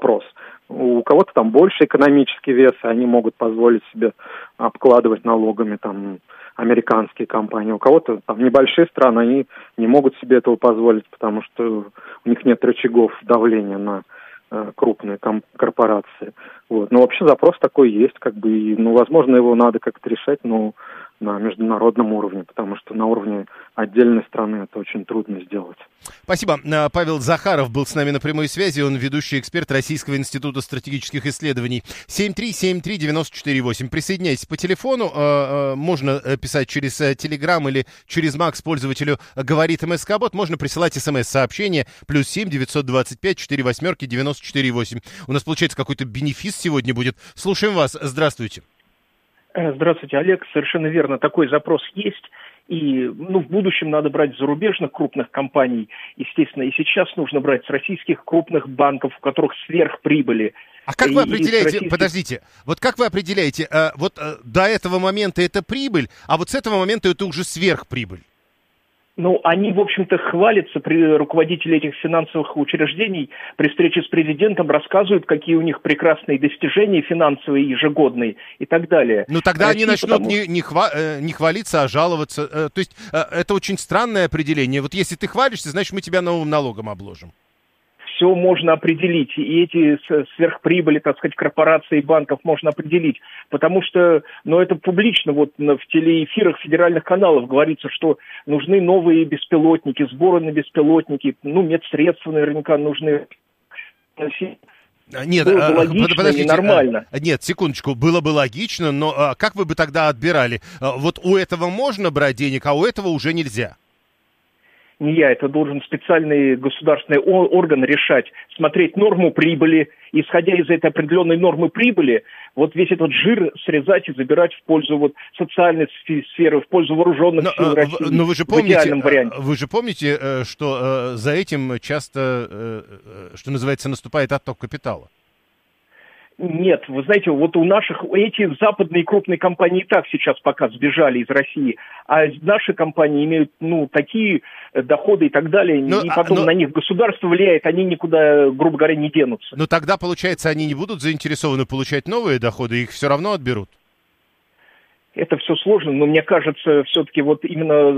вопрос. У кого-то там больше экономический вес, и они могут позволить себе обкладывать налогами там американские компании. У кого-то там небольшие страны, они не могут себе этого позволить, потому что у них нет рычагов давления на крупные корпорации. Вот. Но вообще запрос такой есть, как бы, и, возможно, его надо как-то решать, но на международном уровне, потому что на уровне отдельной страны это очень трудно сделать. Спасибо. Павел Захаров был с нами на прямой связи. Он ведущий эксперт Российского института стратегических исследований. 7373948. Присоединяйтесь по телефону. Можно писать через Telegram или через Макс пользователю «Говорит МСК-бот». Можно присылать смс-сообщение +7 925 48 94 8. У нас, получается, какой-то бенефис сегодня будет. Слушаем вас. Здравствуйте. Здравствуйте, Олег. Совершенно верно. Такой запрос есть. И в будущем надо брать зарубежных крупных компаний, естественно, и сейчас нужно брать с российских крупных банков, у которых сверхприбыли. А как вы определяете, подождите, вот как вы определяете, до этого момента это прибыль, а вот с этого момента это уже сверхприбыль? Они, в общем-то, хвалятся, руководители этих финансовых учреждений при встрече с президентом рассказывают, какие у них прекрасные достижения финансовые, ежегодные и так далее. Тогда они начнут не хвалиться, а жаловаться. То есть это очень странное определение. Вот если ты хвалишься, значит, мы тебя новым налогом обложим. Все можно определить, и эти сверхприбыли, так сказать, корпораций и банков можно определить, потому что, это публично, в телеэфирах федеральных каналов говорится, что нужны новые беспилотники, сборы на беспилотники, медсредства наверняка нужны. Нет, было бы логично, подождите, и нормально. Нет, секундочку, было бы логично, но как вы бы тогда отбирали? Вот у этого можно брать денег, а у этого уже нельзя? Не я, это должен специальный государственный орган решать, смотреть норму прибыли, исходя из этой определенной нормы прибыли, весь этот жир срезать и забирать в пользу социальной сферы, в пользу вооруженных сил России. Но вы же помните, в идеальном варианте. Вы же помните, что за этим часто, что называется, наступает отток капитала? Нет, вы знаете, у эти западные крупные компании и так сейчас пока сбежали из России, а наши компании имеют, такие доходы и так далее, и потом на них государство влияет, они никуда, грубо говоря, не денутся. Но тогда, получается, они не будут заинтересованы получать новые доходы, их все равно отберут? Это все сложно, но мне кажется, все-таки именно,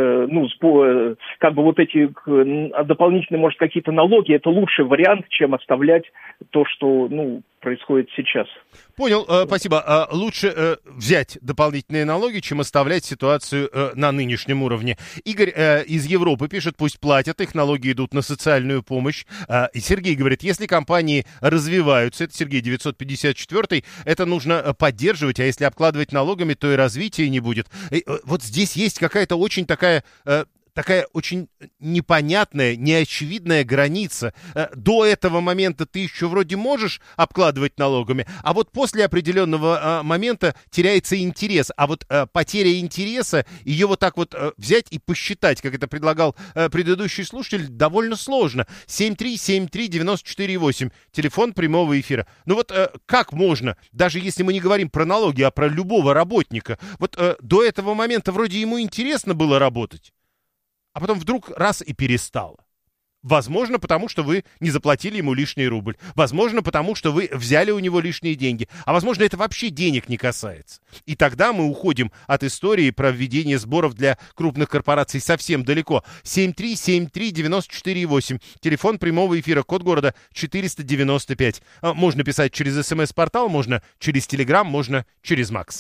эти дополнительные, может, какие-то налоги, это лучший вариант, чем оставлять то, что, происходит сейчас. Понял, спасибо. Лучше взять дополнительные налоги, чем оставлять ситуацию на нынешнем уровне. Игорь из Европы пишет, пусть платят, их налоги идут на социальную помощь. И Сергей говорит, если компании развиваются, это Сергей 954, это нужно поддерживать, а если обкладывать налогами, то и развития не будет. И вот здесь есть какая-то очень такая очень непонятная, неочевидная граница. До этого момента ты еще вроде можешь обкладывать налогами, а вот после определенного момента теряется интерес. А вот потеря интереса, ее вот так вот взять и посчитать, как это предлагал предыдущий слушатель, довольно сложно. 7373948, телефон прямого эфира. Как можно, даже если мы не говорим про налоги, а про любого работника, до этого момента вроде ему интересно было работать, а потом вдруг раз и перестало. Возможно, потому что вы не заплатили ему лишний рубль. Возможно, потому что вы взяли у него лишние деньги. А возможно, это вообще денег не касается. И тогда мы уходим от истории про введение сборов для крупных корпораций совсем далеко. 7373948. Телефон прямого эфира, код города 495. Можно писать через СМС-портал, можно через Телеграм, можно через Макс.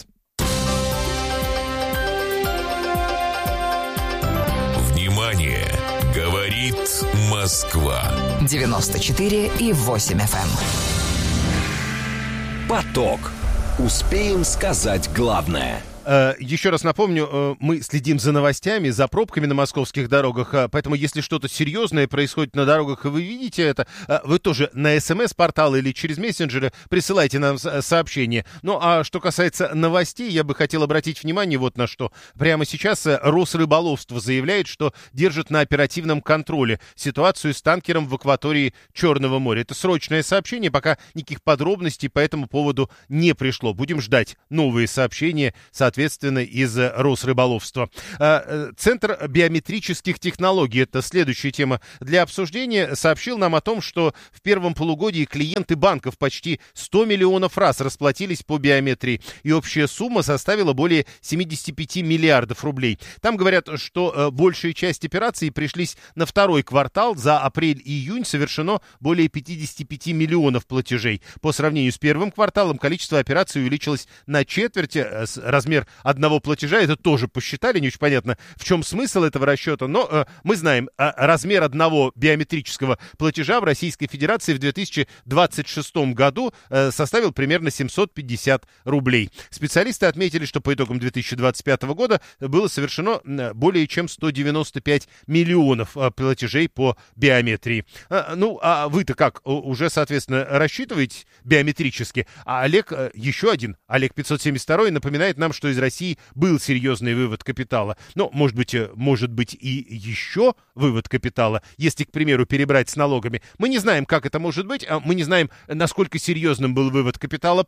Говорит Москва. 94,8 FM. Поток. Успеем сказать главное. Еще раз напомню, мы следим за новостями, за пробками на московских дорогах, поэтому если что-то серьезное происходит на дорогах, и вы видите это, вы тоже на СМС-портал или через мессенджеры присылайте нам сообщение. Ну, а что касается новостей, я бы хотел обратить внимание вот на что. Прямо сейчас Росрыболовство заявляет, что держит на оперативном контроле ситуацию с танкером в акватории Черного моря. Это срочное сообщение, пока никаких подробностей по этому поводу не пришло. Будем ждать новые сообщения, соответственно, соответственно, из Росрыболовства. Центр биометрических технологий, это следующая тема для обсуждения, сообщил нам о том, что в первом полугодии клиенты банков почти 100 миллионов раз расплатились по биометрии, и общая сумма составила более 75 миллиардов рублей. Там говорят, что большая часть операций пришлись на второй квартал. За апрель и июнь совершено более 55 миллионов платежей. По сравнению с первым кварталом количество операций увеличилось на четверть. Размер одного платежа, это тоже посчитали, не очень понятно, в чем смысл этого расчета, но мы знаем, размер одного биометрического платежа в Российской Федерации в 2026 году составил примерно 750 рублей. Специалисты отметили, что по итогам 2025 года было совершено более чем 195 миллионов платежей по биометрии. Ну, а вы-то как, уже, соответственно, рассчитываете биометрически? А Олег, еще один, Олег 572, напоминает нам, что из России был серьезный вывод капитала. Но, может быть и еще вывод капитала, если, к примеру, перебрать с налогами. Мы не знаем, как это может быть, мы не знаем, насколько серьезным был вывод капитала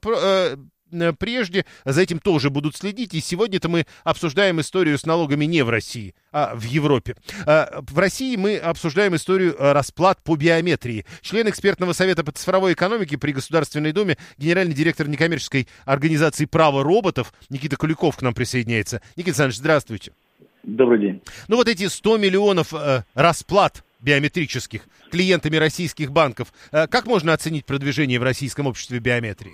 прежде, за этим тоже будут следить, и сегодня-то мы обсуждаем историю с налогами не в России, а в Европе. В России мы обсуждаем историю расплат по биометрии. Член экспертного совета по цифровой экономике при Государственной Думе, генеральный директор некоммерческой организации «Право роботов» Никита Куликов к нам присоединяется. Никита Александрович, здравствуйте. Добрый день. Ну вот эти 100 миллионов расплат биометрических клиентами российских банков, как можно оценить продвижение в российском обществе биометрии?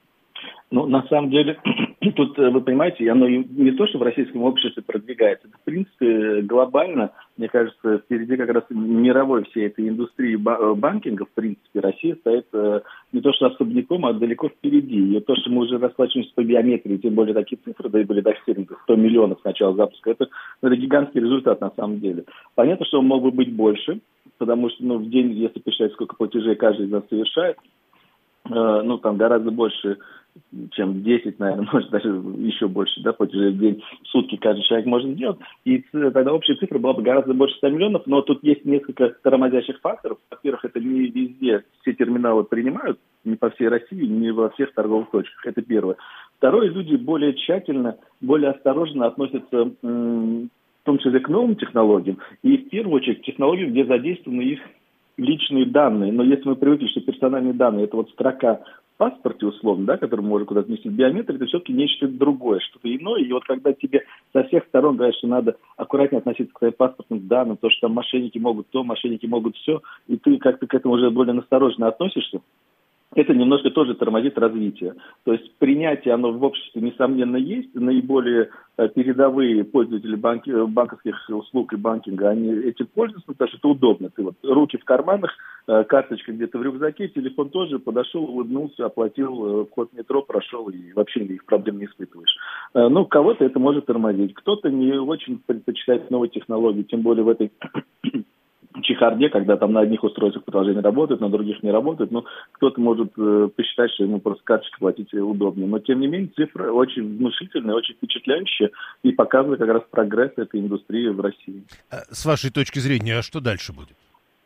Ну, на самом деле, тут, вы понимаете, оно не то, что в российском обществе продвигается. Это, в принципе, глобально, мне кажется, впереди как раз мировой всей этой индустрии банкинга, в принципе, Россия стоит не то, что особняком, а далеко впереди. И то, что мы уже расплачиваемся по биометрии, тем более такие цифры, да и были достигнуты 100 миллионов с начала запуска, это гигантский результат на самом деле. Понятно, что он мог бы быть больше, потому что в день, если посчитать, сколько платежей каждый из нас совершает, там гораздо больше, чем 10, наверное, может даже еще больше, да, платежей в день, в сутки каждый человек может сделать, и тогда общая цифра была бы гораздо больше 100 миллионов, но тут есть несколько тормозящих факторов. Во-первых, это не везде все терминалы принимают, не по всей России, не во всех торговых точках, это первое. Второе, люди более тщательно, более осторожно относятся, в том числе к новым технологиям, и в первую очередь к технологиям, где задействованы их личные данные. Но если мы привыкли, что персональные данные – это вот строка в паспорте, условно, да, которую можно куда-то внести, биометрия – это все-таки нечто другое, что-то иное. И вот когда тебе со всех сторон говорят, что надо аккуратнее относиться к твоим паспортным данным, то, что там мошенники могут то, мошенники могут все, и ты как-то к этому уже более настороженно относишься, это немножко тоже тормозит развитие. То есть принятие, оно в обществе, несомненно, есть. Наиболее передовые пользователи банковских услуг и банкинга, они этим пользуются, потому что это удобно. Ты вот руки в карманах, карточка где-то в рюкзаке, телефон тоже, подошел, улыбнулся, оплатил, вход в метро прошел, и вообще никаких проблем не испытываешь. Кого-то это может тормозить. Кто-то не очень предпочитает новые технологии, тем более в этой чехарде, когда там на одних устройствах приложения работают, на других не работают. Кто-то может посчитать, что ему просто карточкой платить удобнее. Но, тем не менее, цифра очень внушительная, очень впечатляющая и показывает как раз прогресс этой индустрии в России. С вашей точки зрения, а что дальше будет?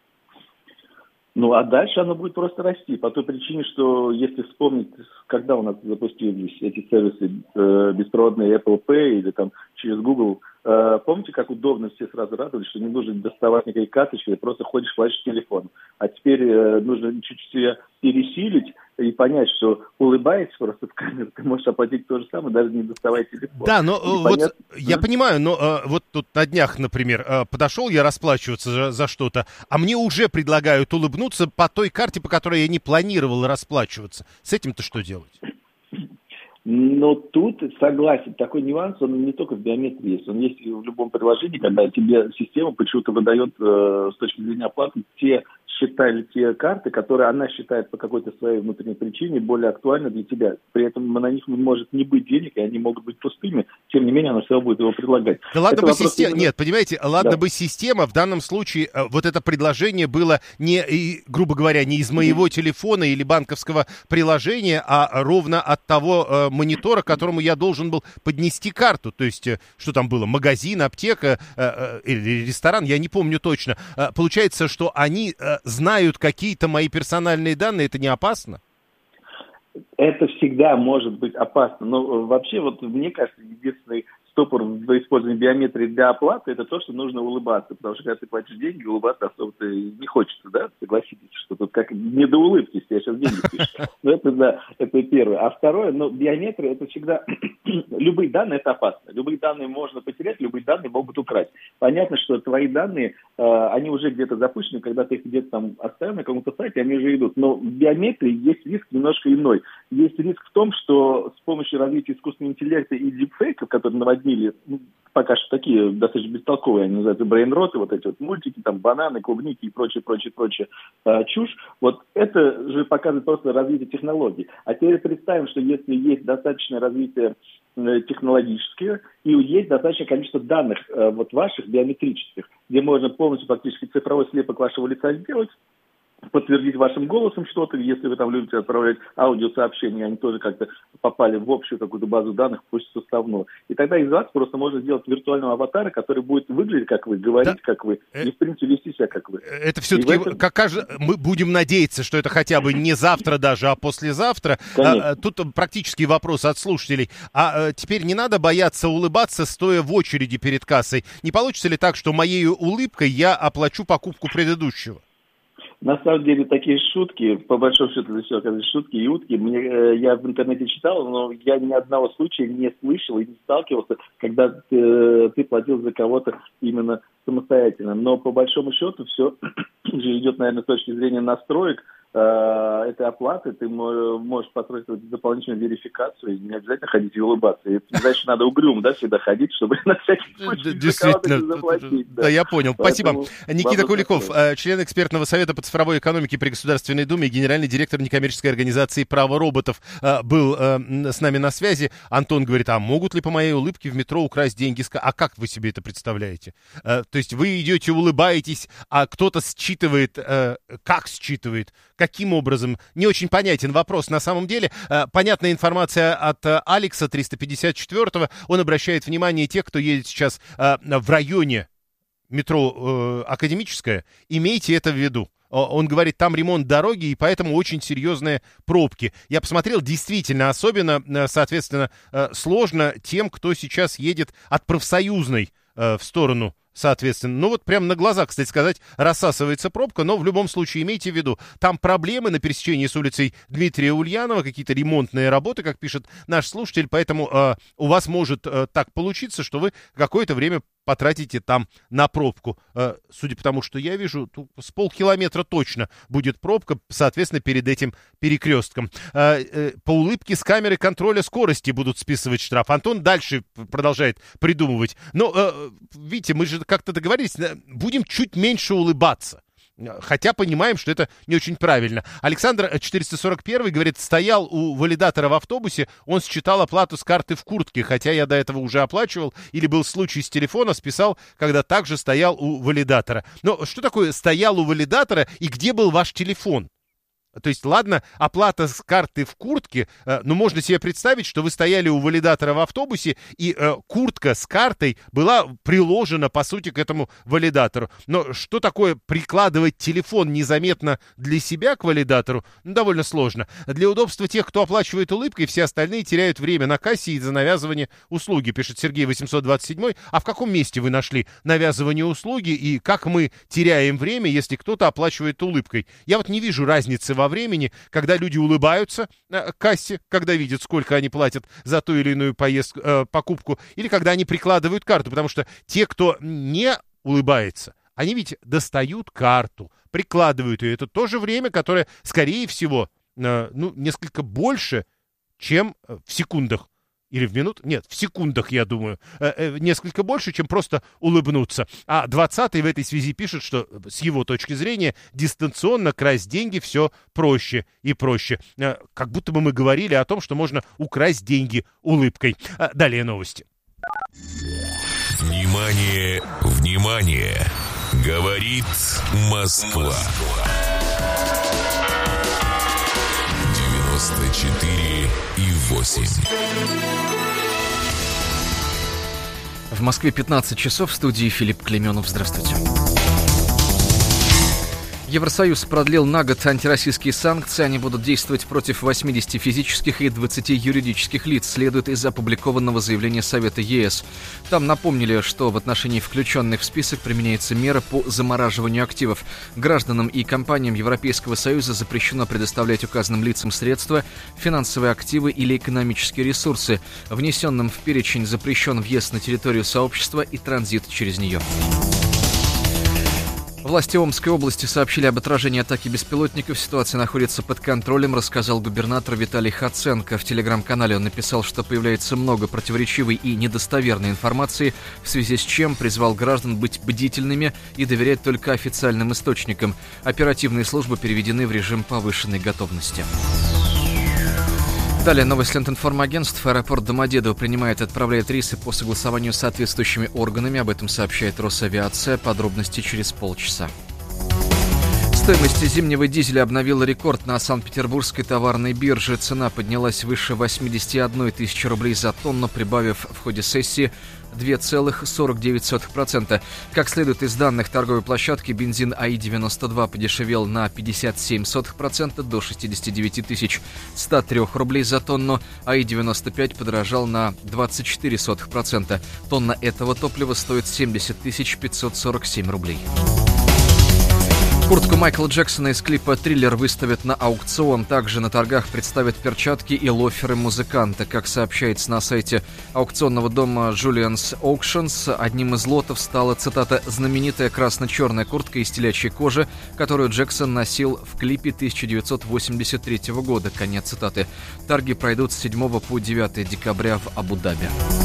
А дальше оно будет просто расти. По той причине, что если вспомнить, когда у нас запустились эти сервисы беспроводные Apple Pay или там через Google, помните, как удобно все сразу радовались, что не нужно доставать никакие карточки, просто ходишь, платишь телефоном. А теперь нужно чуть-чуть себя пересилить и понять, что улыбаясь просто в камеру, ты можешь оплатить то же самое, даже не доставая телефон. Да, я понимаю, но вот тут на днях, например, подошел я расплачиваться за что-то, а мне уже предлагают улыбнуться по той карте, по которой я не планировал расплачиваться. С этим-то что делать? Но тут, согласен, такой нюанс, он не только в биометрии есть, он есть и в любом приложении, когда тебе система почему-то выдает с точки зрения оплаты те счета или те карты, которые она считает по какой-то своей внутренней причине более актуальны для тебя. При этом на них может не быть денег, и они могут быть пустыми, тем не менее она все равно будет его предлагать. Да ладно бы система, нет, понимаете, ладно бы система, в данном случае вот это предложение было не, грубо говоря, не из моего телефона или банковского приложения, а ровно от того монитора, к которому я должен был поднести карту. То есть, что там было, магазин, аптека или ресторан, я не помню точно. Получается, что они знают какие-то мои персональные данные, это не опасно? это всегда может быть опасно. Но вообще, вот мне кажется, единственный стопор в использовании биометрии для оплаты — это то, что нужно улыбаться. Потому что, когда ты платишь деньги, улыбаться особо-то не хочется, да? Согласитесь, что тут как не до улыбки, если я сейчас деньги пишу. Но это, да, это первое. А второе, биометрия — это всегда... Любые данные — это опасно. Любые данные можно потерять, любые данные могут украсть. Понятно, что твои данные, они уже где-то запущены, когда ты их где-то там оставил на каком-то сайте, они уже идут. Но в биометрии есть риск немножко иной. Есть риск в том, что с помощью развития искусственного интеллекта и дипфейков, которые наводнили, пока что такие достаточно бестолковые, они называются брейнроты, вот эти вот мультики, там бананы, клубники и прочее чушь, вот это же показывает просто развитие технологий. А теперь представим, что если есть достаточное развитие технологическое и есть достаточное количество данных вот ваших биометрических, где можно полностью фактически цифровой слепок вашего лица сделать, подтвердить вашим голосом что-то, если вы там любите отправлять аудиосообщения, они тоже как-то попали в общую какую-то базу данных, пусть составную. И тогда из вас просто можно сделать виртуального аватара, который будет выглядеть как вы, говорить как вы, и в принципе вести себя как вы. Это все-таки, мы будем надеяться, что это хотя бы не завтра даже, а послезавтра. Тут практически вопрос от слушателей. А теперь не надо бояться улыбаться, стоя в очереди перед кассой. Не получится ли так, что моей улыбкой я оплачу покупку предыдущего? На самом деле такие шутки, по большому счету, это все оказывается шутки и утки. Я в интернете читал, но я ни одного случая не слышал и не сталкивался, когда ты платил за кого-то именно самостоятельно. Но по большому счету все же идет, наверное, с точки зрения настроек этой оплаты. Ты можешь построить дополнительную верификацию, и не обязательно ходить и улыбаться. И, значит, надо угрюм, да, всегда ходить, чтобы на всякий случай действительно заплатить. Да, я понял. Поэтому спасибо. Никита Куликов, член экспертного совета по цифровой экономике при Государственной Думе, генеральный директор некоммерческой организации «Право роботов», был с нами на связи. Антон говорит, а могут ли по моей улыбке в метро украсть деньги? А как вы себе это представляете? То есть вы идете, улыбаетесь, а кто-то считывает, как считывает? Каким образом? Не очень понятен вопрос. На самом деле, понятная информация от Алекса 354-го. Он обращает внимание тех, кто едет сейчас в районе метро Академическое. Имейте это в виду. Он говорит, там ремонт дороги, и поэтому очень серьезные пробки. Я посмотрел, действительно, особенно, соответственно, сложно тем, кто сейчас едет от Профсоюзной в сторону, соответственно. Ну вот прямо на глазах, кстати сказать, рассасывается пробка, но в любом случае имейте в виду, там проблемы на пересечении с улицей Дмитрия Ульянова, какие-то ремонтные работы, как пишет наш слушатель, поэтому у вас может так получиться, что вы какое-то время потратите там на пробку. Судя по тому, что я вижу, с полкилометра точно будет пробка, соответственно, перед этим перекрестком. По улыбке с камеры контроля скорости будут списывать штраф. Антон дальше продолжает придумывать. Но, видите, мы же как-то договорились, будем чуть меньше улыбаться. Хотя понимаем, что это не очень правильно. Александр 441 говорит, стоял у валидатора в автобусе, он считал оплату с карты в куртке, хотя я до этого уже оплачивал, или был случай с телефона, списал, когда также стоял у валидатора. Но что такое стоял у валидатора и где был ваш телефон? То есть, ладно, оплата с карты в куртке, но можно себе представить, что вы стояли у валидатора в автобусе, и куртка с картой была приложена, по сути, к этому валидатору. Но что такое прикладывать телефон незаметно для себя к валидатору? Ну, довольно сложно. Для удобства тех, кто оплачивает улыбкой, все остальные теряют время на кассе из-за навязывания услуги, пишет Сергей 827. А в каком месте вы нашли навязывание услуги, и как мы теряем время, если кто-то оплачивает улыбкой? Я вот не вижу разницы во времени, когда люди улыбаются к кассе, когда видят, сколько они платят за ту или иную покупку, или когда они прикладывают карту, потому что те, кто не улыбается, они ведь достают карту, прикладывают ее. Это тоже время, которое, скорее всего, несколько больше, чем в секундах. Или в минут? Нет, в секундах, я думаю. Несколько больше, чем просто улыбнуться. А 20-й в этой связи пишет, что с его точки зрения дистанционно красть деньги все проще и проще. Как будто бы мы говорили о том, что можно украсть деньги улыбкой. Далее новости. Внимание, внимание! Говорит Москва. 94,8. В Москве 15 часов, в студии Филипп Клеменов. Здравствуйте. Евросоюз продлил на год антироссийские санкции. Они будут действовать против 80 физических и 20 юридических лиц, следует из опубликованного заявления Совета ЕС. Там напомнили, что в отношении включенных в список применяется мера по замораживанию активов. Гражданам и компаниям Европейского Союза запрещено предоставлять указанным лицам средства, финансовые активы или экономические ресурсы. Внесенным в перечень запрещен въезд на территорию сообщества и транзит через нее. Власти Омской области сообщили об отражении атаки беспилотников. Ситуация находится под контролем, рассказал губернатор Виталий Хаценко. В телеграм-канале он написал, что появляется много противоречивой и недостоверной информации, в связи с чем призвал граждан быть бдительными и доверять только официальным источникам. Оперативные службы переведены в режим повышенной готовности. Далее новость Лентинформагентств. Аэропорт Домодедово принимает и отправляет рейсы по согласованию с соответствующими органами. Об этом сообщает Росавиация. Подробности через полчаса. Стоимость зимнего дизеля обновила рекорд на Санкт-Петербургской товарной бирже. Цена поднялась выше 81 тысячи рублей за тонну, прибавив в ходе сессии 2,49%. Как следует из данных торговой площадки, бензин АИ-92 подешевел на 0,57% до 69 103 рублей за тонну, АИ-95 подорожал на 0,24%. Тонна этого топлива стоит 70 547 рублей. Куртку Майкла Джексона из клипа «Триллер» выставят на аукцион. Также на торгах представят перчатки и лоферы музыканта. Как сообщается на сайте аукционного дома Julian's Auctions, одним из лотов стала, цитата, «знаменитая красно-черная куртка из телячьей кожи, которую Джексон носил в клипе 1983 года». Конец цитаты. Торги пройдут с 7 по 9 декабря в Абу-Даби.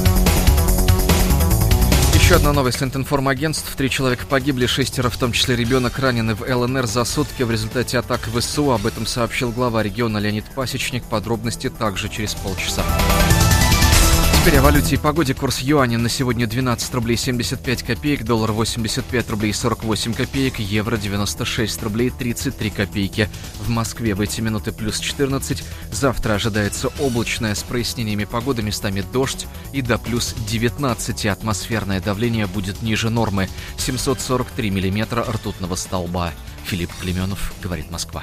Еще одна новость Лентинформагентств. 3 человека погибли, 6, в том числе ребенок, ранены в ЛНР за сутки в результате атак ВСУ. Об этом сообщил глава региона Леонид Пасечник. Подробности также через полчаса. Теперь о валюте и погоде. Курс юаня на сегодня 12 рублей 75 копеек, доллар 85 рублей 48 копеек, евро 96 рублей 33 копейки. В Москве в эти минуты плюс 14. Завтра ожидается облачная с прояснениями погоды, местами дождь и до плюс 19. Атмосферное давление будет ниже нормы. 743 миллиметра ртутного столба. Филипп Клеменов, говорит Москва.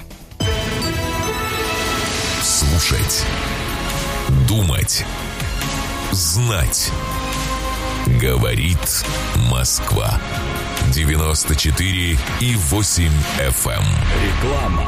Слушать. Думать. Знать. Говорит Москва. 94,8 FM. Реклама.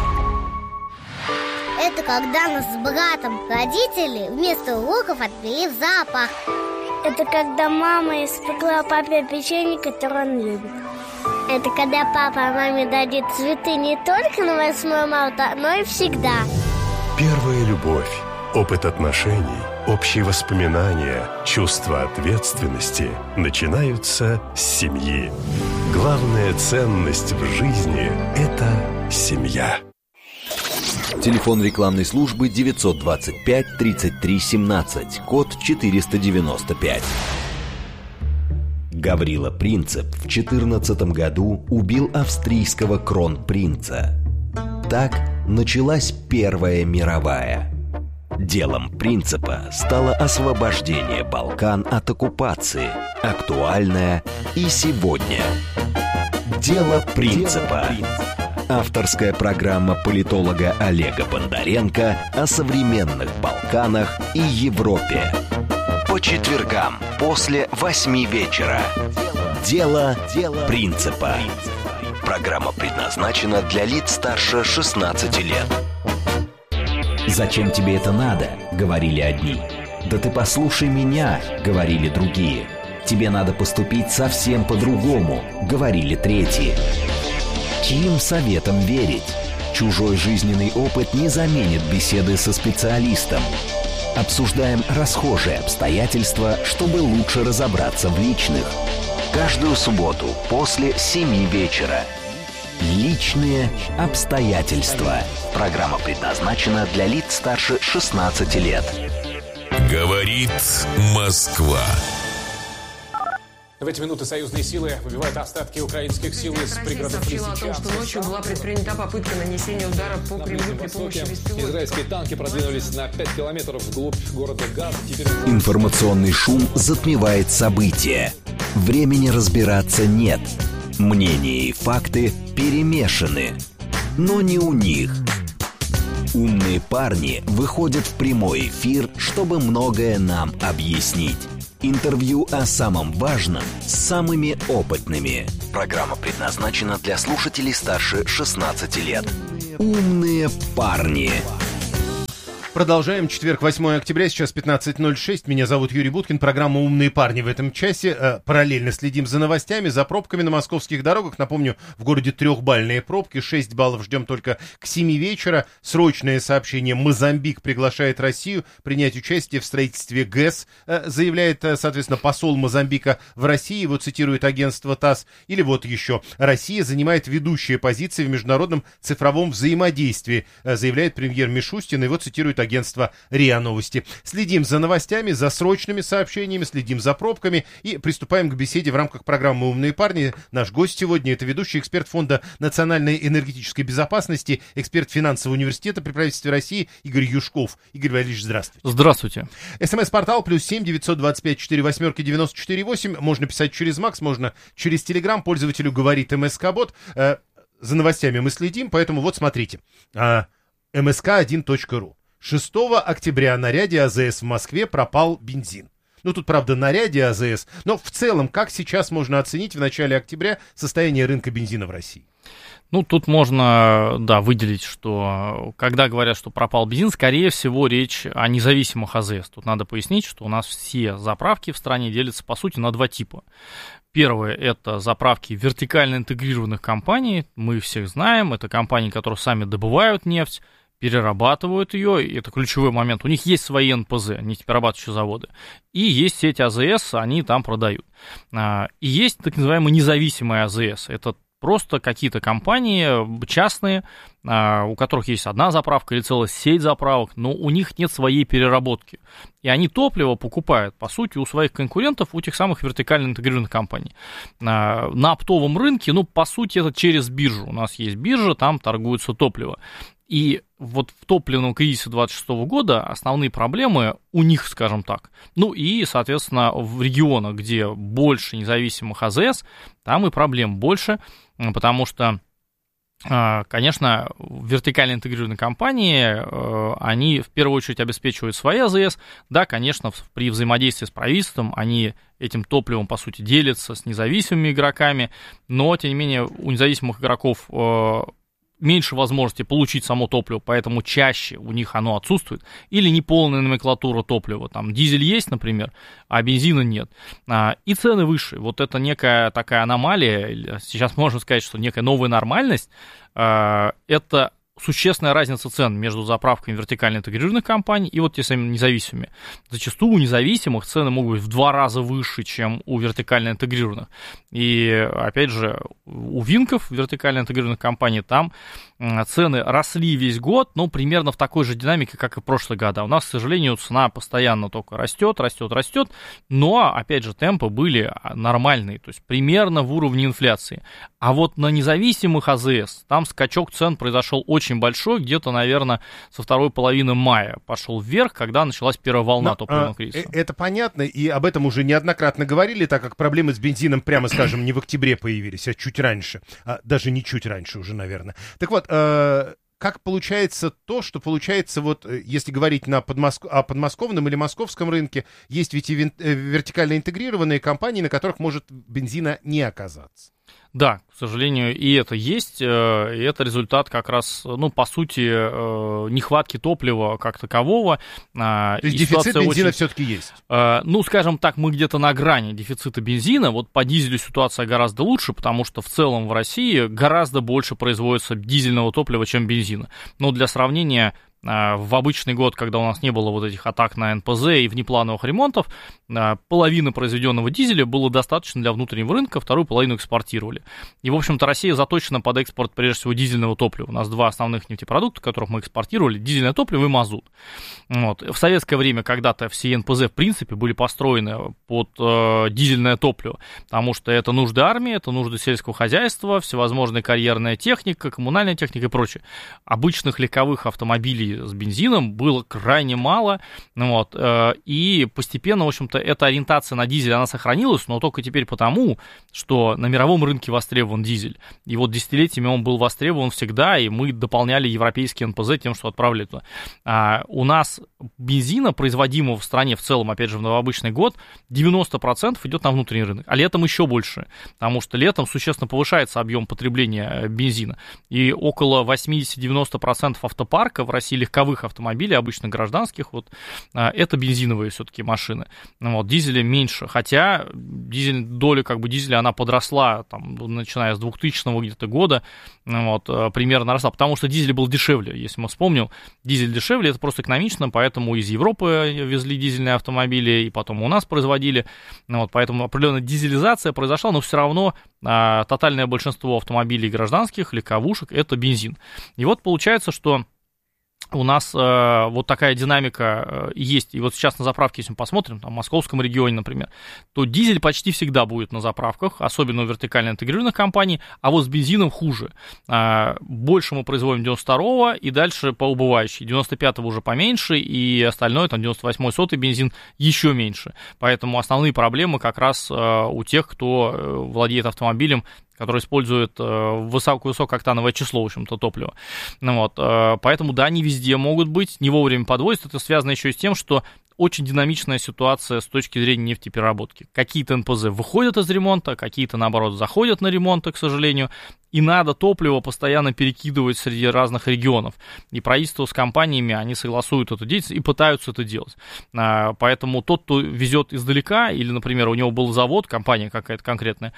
Это когда нас с братом родители вместо уроков отвели в зоопарк. Это когда мама испекла папе печенье, которое он любит. Это когда папа маме дарит цветы не только на 8 марта, но и всегда. Первая любовь, опыт отношений, общие воспоминания, чувство ответственности начинаются с семьи. Главная ценность в жизни – это семья. Телефон рекламной службы 925 33 17, код 495. Гаврила Принцип в 14 году убил австрийского кронпринца. Так началась Первая мировая. Делом Принципа стало освобождение Балкан от оккупации, актуальное и сегодня. Дело Принципа. Авторская программа политолога Олега Бондаренко о современных Балканах и Европе. По четвергам после 8 вечера. Дело Принципа. Программа предназначена для лиц старше 16 лет. «Зачем тебе это надо?» — говорили одни. «Да ты послушай меня!» — говорили другие. «Тебе надо поступить совсем по-другому!» — говорили третьи. Чьим советом верить? Чужой жизненный опыт не заменит беседы со специалистом. Обсуждаем расхожие обстоятельства, чтобы лучше разобраться в личных. Каждую субботу после 7 вечера. Личные обстоятельства. Программа предназначена для лиц старше 16 лет. Говорит Москва. В эти минуты союзные силы выбивают остатки украинских сил из пригородов Лисичанска. О том, что ночью была предпринята попытка нанесения удара по Кремлю при помощи беспилотников. Израильские танки продвинулись на 5 километров вглубь города Газа. Информационный шум затмевает события. Времени разбираться нет. Мнения и факты перемешаны. но не у них. Умные парни выходят в прямой эфир, чтобы многое нам объяснить. Интервью о самом важном с самыми опытными. Программа предназначена для слушателей старше 16 лет. Умные парни. Продолжаем. Четверг, 8 октября, сейчас 15:06. Меня зовут Юрий Буткин. Программа «Умные парни» в этом часе. Параллельно следим за новостями, за пробками на московских дорогах. Напомню, в городе трехбальные пробки. 6 баллов ждем только к 7 вечера. Срочное сообщение. Мозамбик приглашает Россию принять участие в строительстве ГЭС, заявляет, соответственно, посол Мозамбика в России. Его цитирует агентство ТАСС. Или вот еще. Россия занимает ведущие позиции в международном цифровом взаимодействии, заявляет премьер Мишустин. Его цитирует агентство РИА Новости. Следим за новостями, за срочными сообщениями, следим за пробками и приступаем к беседе в рамках программы «Умные парни». Наш гость сегодня — это ведущий эксперт Фонда национальной энергетической безопасности, эксперт финансового университета при правительстве России Игорь Юшков. Игорь Валерьевич, здравствуйте. Здравствуйте. СМС-портал +7 925 48 94 8. Можно писать через МАКС, можно через Телеграм. Пользователю говорит МСК-бот. За новостями мы следим, поэтому вот смотрите. msk1.ru. 6 октября на ряде АЗС в Москве пропал бензин. Ну, тут, правда, на ряде АЗС, но в целом, как сейчас можно оценить в начале октября состояние рынка бензина в России? Ну, тут можно, да, выделить, что когда говорят, что пропал бензин, скорее всего, речь о независимых АЗС. Тут надо пояснить, что у нас все заправки в стране делятся, по сути, на два типа. Первое — это заправки вертикально интегрированных компаний, мы всех знаем, это компании, которые сами добывают нефть, перерабатывают ее, и это ключевой момент. У них есть свои НПЗ, нефтеперерабатывающие заводы, и есть сеть АЗС, они там продают. И есть так называемые независимые АЗС. Это просто какие-то компании частные, у которых есть одна заправка или целая сеть заправок, но у них нет своей переработки. И они топливо покупают, по сути, у своих конкурентов, у тех самых вертикально интегрированных компаний. На оптовом рынке, ну, по сути, это через биржу. У нас есть биржа, там торгуется топливо. И вот в топливном кризисе 2026 года основные проблемы у них, скажем так. Ну и, соответственно, в регионах, где больше независимых АЗС, там и проблем больше, потому что, конечно, вертикально интегрированные компании, они в первую очередь обеспечивают свои АЗС. Да, конечно, при взаимодействии с правительством они этим топливом, по сути, делятся с независимыми игроками, но, тем не менее, у независимых игроков меньше возможности получить само топливо, поэтому чаще у них оно отсутствует, или неполная номенклатура топлива, там дизель есть, например, а бензина нет, и цены выше. Вот это некая такая аномалия, сейчас можно сказать, что некая новая нормальность, это существенная разница цен между заправками вертикально интегрированных компаний и вот те самыми независимыми. Зачастую у независимых цены могут быть в 2 раза выше, чем у вертикально интегрированных. И, опять же, у Винков, вертикально интегрированных компаний, там цены росли весь год, но примерно в такой же динамике, как и в прошлые года. У нас, к сожалению, цена постоянно только растет, но, опять же, темпы были нормальные, то есть примерно в уровне инфляции. А вот на независимых АЗС там скачок цен произошел очень большой, где-то, наверное, со второй половины мая пошел вверх, когда началась первая волна топливного кризиса. Это понятно, и об этом уже неоднократно говорили, так как проблемы с бензином, прямо скажем, не в октябре появились, а чуть раньше, даже не чуть раньше уже, наверное. Так вот, как получается то, что получается, вот, если говорить о подмосковном или московском рынке, есть ведь и вертикально интегрированные компании, на которых может бензина не оказаться? Да, к сожалению, и это есть, и это результат как раз, ну, по сути, нехватки топлива как такового. То есть дефицит бензина все-таки есть? Ну, скажем так, мы где-то на грани дефицита бензина. Вот по дизелю ситуация гораздо лучше, потому что в целом в России гораздо больше производится дизельного топлива, чем бензина. Но для сравнения, в обычный год, когда у нас не было вот этих атак на НПЗ и внеплановых ремонтов, половина произведенного дизеля было достаточно для внутреннего рынка, вторую половину экспортировали. И, в общем-то, Россия заточена под экспорт, прежде всего, дизельного топлива. У нас 2 основных нефтепродукта, которых мы экспортировали: дизельное топливо и мазут. Вот. В советское время когда-то все НПЗ, в принципе, были построены под дизельное топливо, потому что это нужды армии, это нужды сельского хозяйства, всевозможная карьерная техника, коммунальная техника и прочее. Обычных легковых автомобилей пути с бензином было крайне мало, вот, и постепенно, в общем-то, эта ориентация на дизель, она сохранилась, но только теперь потому, что на мировом рынке востребован дизель, и вот десятилетиями он был востребован всегда, и мы дополняли европейский НПЗ тем, что отправляли туда. У нас бензина, производимого в стране в целом, опять же, в новообычный год, 90% идет на внутренний рынок, а летом еще больше, потому что летом существенно повышается объем потребления бензина, и около 80-90% автопарка в России легковых автомобилей, обычно гражданских, вот, это бензиновые все-таки машины, вот, дизеля меньше, хотя доля дизеля, она подросла, там, начиная с 2000 где-то года, вот, примерно росла, потому что дизель был дешевле, если мы вспомним, дизель дешевле, это просто экономично, поэтому из Европы везли дизельные автомобили, и потом у нас производили, вот, поэтому определенная дизелизация произошла, но все равно тотальное большинство автомобилей гражданских, легковушек, это бензин. И вот получается, что у нас вот такая динамика есть. И вот сейчас на заправке, если мы посмотрим, там, в московском регионе, например, то дизель почти всегда будет на заправках, особенно у вертикально интегрированных компаний, а вот с бензином хуже. Больше мы производим 92-го и дальше по убывающей. 95-го уже поменьше, и остальное, там, 98-й, 100-й бензин еще меньше. Поэтому основные проблемы как раз у тех, кто владеет автомобилем, который использует высокооктановое число, в общем-то, топлива. Вот, поэтому, да, не везде могут быть, не вовремя подвозят. Это связано еще и с тем, что очень динамичная ситуация с точки зрения нефтепереработки. Какие-то НПЗ выходят из ремонта, какие-то, наоборот, заходят на ремонт, к сожалению, и надо топливо постоянно перекидывать среди разных регионов. И правительство с компаниями, они согласуют эту деятельность и пытаются это делать. Поэтому тот, кто везет издалека, или, например, у него был завод, компания какая-то конкретная,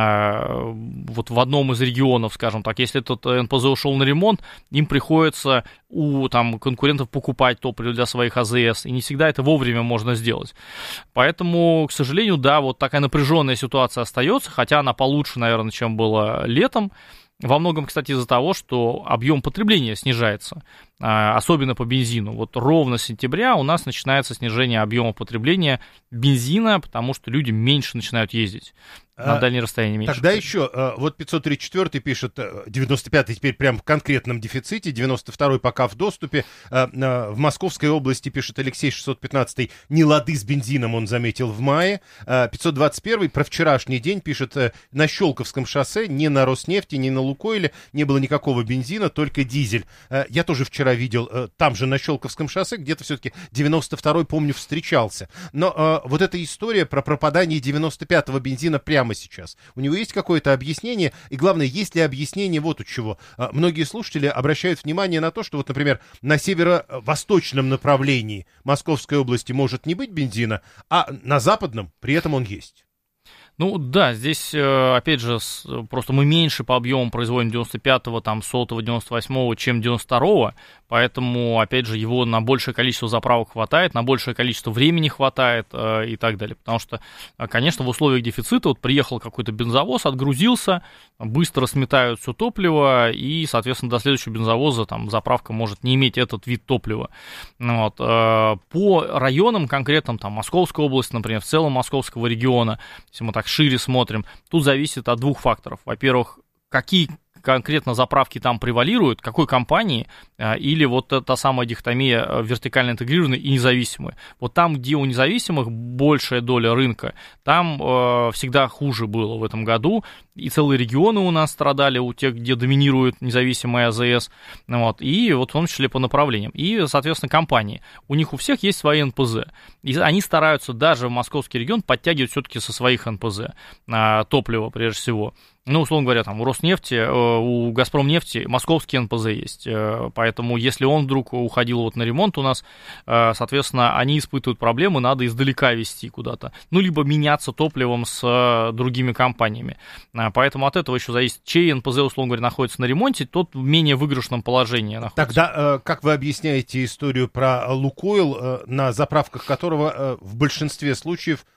вот в одном из регионов, скажем так, если этот НПЗ ушел на ремонт, им приходится у там, конкурентов покупать топливо для своих АЗС, и не всегда это вовремя можно сделать. Поэтому, к сожалению, да, вот такая напряженная ситуация остается, хотя она получше, наверное, чем было летом. Во многом, кстати, из-за того, что объем потребления снижается, особенно по бензину. Вот ровно с сентября у нас начинается снижение объема потребления бензина, потому что люди меньше начинают ездить. На дальние расстояния меньше. Тогда еще, вот 534 пишет, 95-й теперь прям в конкретном дефиците, 92-й пока в доступе. В Московской области, пишет Алексей 615, не лады с бензином он заметил в мае. 521 про вчерашний день пишет, на Щелковском шоссе ни на Роснефти, ни на Лукойле не было никакого бензина, только дизель. Я тоже вчера видел, там же на Щелковском шоссе, где-то все-таки 92-й, помню, встречался. Но вот эта история про пропадание 95-го бензина прямо сейчас. У него есть какое-то объяснение? И главное, есть ли объяснение вот у чего? Многие слушатели обращают внимание на то, что вот, например, на северо-восточном направлении Московской области может не быть бензина, а на западном при этом он есть. Ну да, здесь, опять же, просто мы меньше по объему производим 95-го, там, 100-го, 98-го, чем 92-го, поэтому, опять же, его на большее количество заправок хватает, на большее количество времени хватает и так далее. Потому что, конечно, в условиях дефицита вот приехал какой-то бензовоз, отгрузился, быстро сметают все топливо, и, соответственно, до следующего бензовоза там заправка может не иметь этот вид топлива. Вот. По районам конкретным, там, Московской области, например, в целом Московского региона, если мы так шире смотрим, тут зависит от двух факторов. Во-первых, какие конкретно заправки там превалируют, какой компании, или вот та самая дихотомия вертикально интегрированной и независимой. Вот там, где у независимых большая доля рынка, там всегда хуже было в этом году, и целые регионы у нас страдали, у тех, где доминирует независимая АЗС, вот, и вот в том числе по направлениям. И, соответственно, компании. У них у всех есть свои НПЗ, и они стараются даже в московский регион подтягивать все-таки со своих НПЗ топливо, прежде всего. Ну, условно говоря, там у Роснефти, у Газпромнефти московский НПЗ есть, поэтому если он вдруг уходил вот на ремонт у нас, соответственно, они испытывают проблемы, надо издалека везти куда-то, ну, либо меняться топливом с другими компаниями, поэтому от этого еще зависит, чей НПЗ, условно говоря, находится на ремонте, тот в менее выигрышном положении находится. Тогда как вы объясняете историю про Лукойл, на заправках которого в большинстве случаев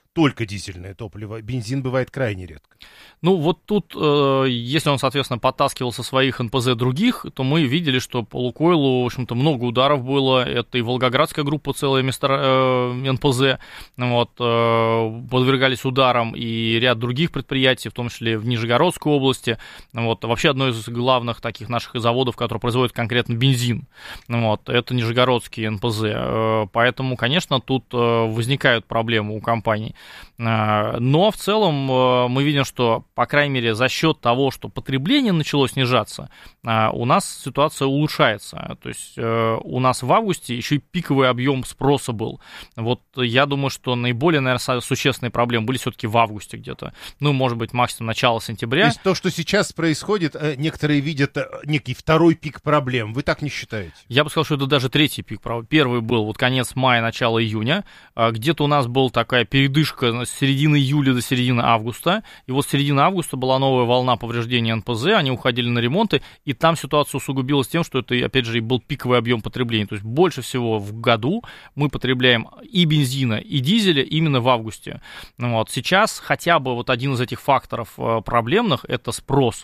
только дизельное топливо. Бензин бывает крайне редко. Ну, вот тут, если он, соответственно, подтаскивал со своих НПЗ других, то мы видели, что по Лукойлу, в общем-то, много ударов было. Это и Волгоградская группа, целая НПЗ, вот, подвергались ударам, и ряд других предприятий, в том числе в Нижегородской области. Вот, вообще, одно из главных таких наших заводов, который производит конкретно бензин, вот, это Нижегородский НПЗ. Поэтому, конечно, тут возникают проблемы у компаний. Но в целом мы видим, что, по крайней мере, за счет того, что потребление начало снижаться, у нас ситуация улучшается. То есть у нас в августе еще и пиковый объем спроса был. Вот я думаю, что наиболее, наверное, существенные проблемы были все-таки в августе где-то. Ну, может быть, максимум начало сентября. То есть то, что сейчас происходит, некоторые видят некий второй пик проблем. Вы так не считаете? Я бы сказал, что это даже третий пик проблем. Первый был вот конец мая, начало июня. Где-то у нас была такая передышка с середины июля до середины августа. И вот с середины августа была новая волна повреждения НПЗ, они уходили на ремонты, и там ситуация усугубилась тем, что это, опять же, и был пиковый объем потребления. То есть больше всего в году мы потребляем и бензина, и дизеля именно в августе. Вот. Сейчас хотя бы вот один из этих факторов проблемных – это спрос.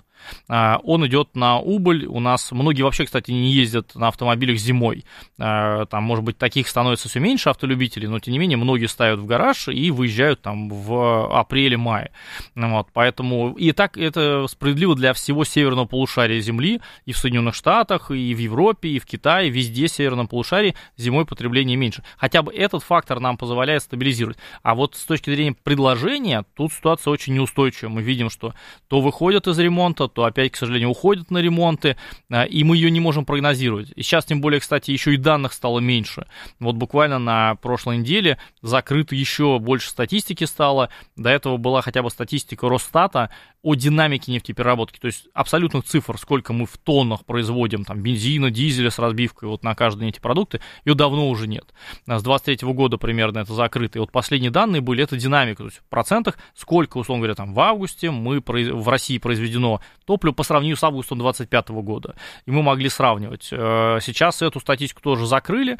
Он идет на убыль. У нас многие вообще, кстати, не ездят на автомобилях зимой. Там, может быть, таких становится все меньше автолюбителей, но, тем не менее, многие ставят в гараж и выезжают там в апреле-мае. Вот, поэтому и так это справедливо для всего северного полушария Земли, и в Соединенных Штатах, и в Европе, и в Китае, везде в северном полушарии зимой потребление меньше. Хотя бы этот фактор нам позволяет стабилизировать. А вот с точки зрения предложения, тут ситуация очень неустойчивая. Мы видим, что то выходят из ремонта, то опять, к сожалению, уходят на ремонты, и мы ее не можем прогнозировать. И сейчас, тем более, кстати, еще и данных стало меньше. Вот буквально на прошлой неделе закрыто еще больше статистики стало. До этого была хотя бы статистика Росстата о динамике нефтепереработки, то есть абсолютных цифр, сколько мы в тоннах производим там, бензина, дизеля с разбивкой вот на каждые эти продукты, ее давно уже нет. С 23 года примерно это закрыто. И вот последние данные были, это динамика, то есть в процентах, сколько, условно говоря, там, в августе в России произведено топлива по сравнению с августом 25 года. И мы могли сравнивать. Сейчас эту статистику тоже закрыли.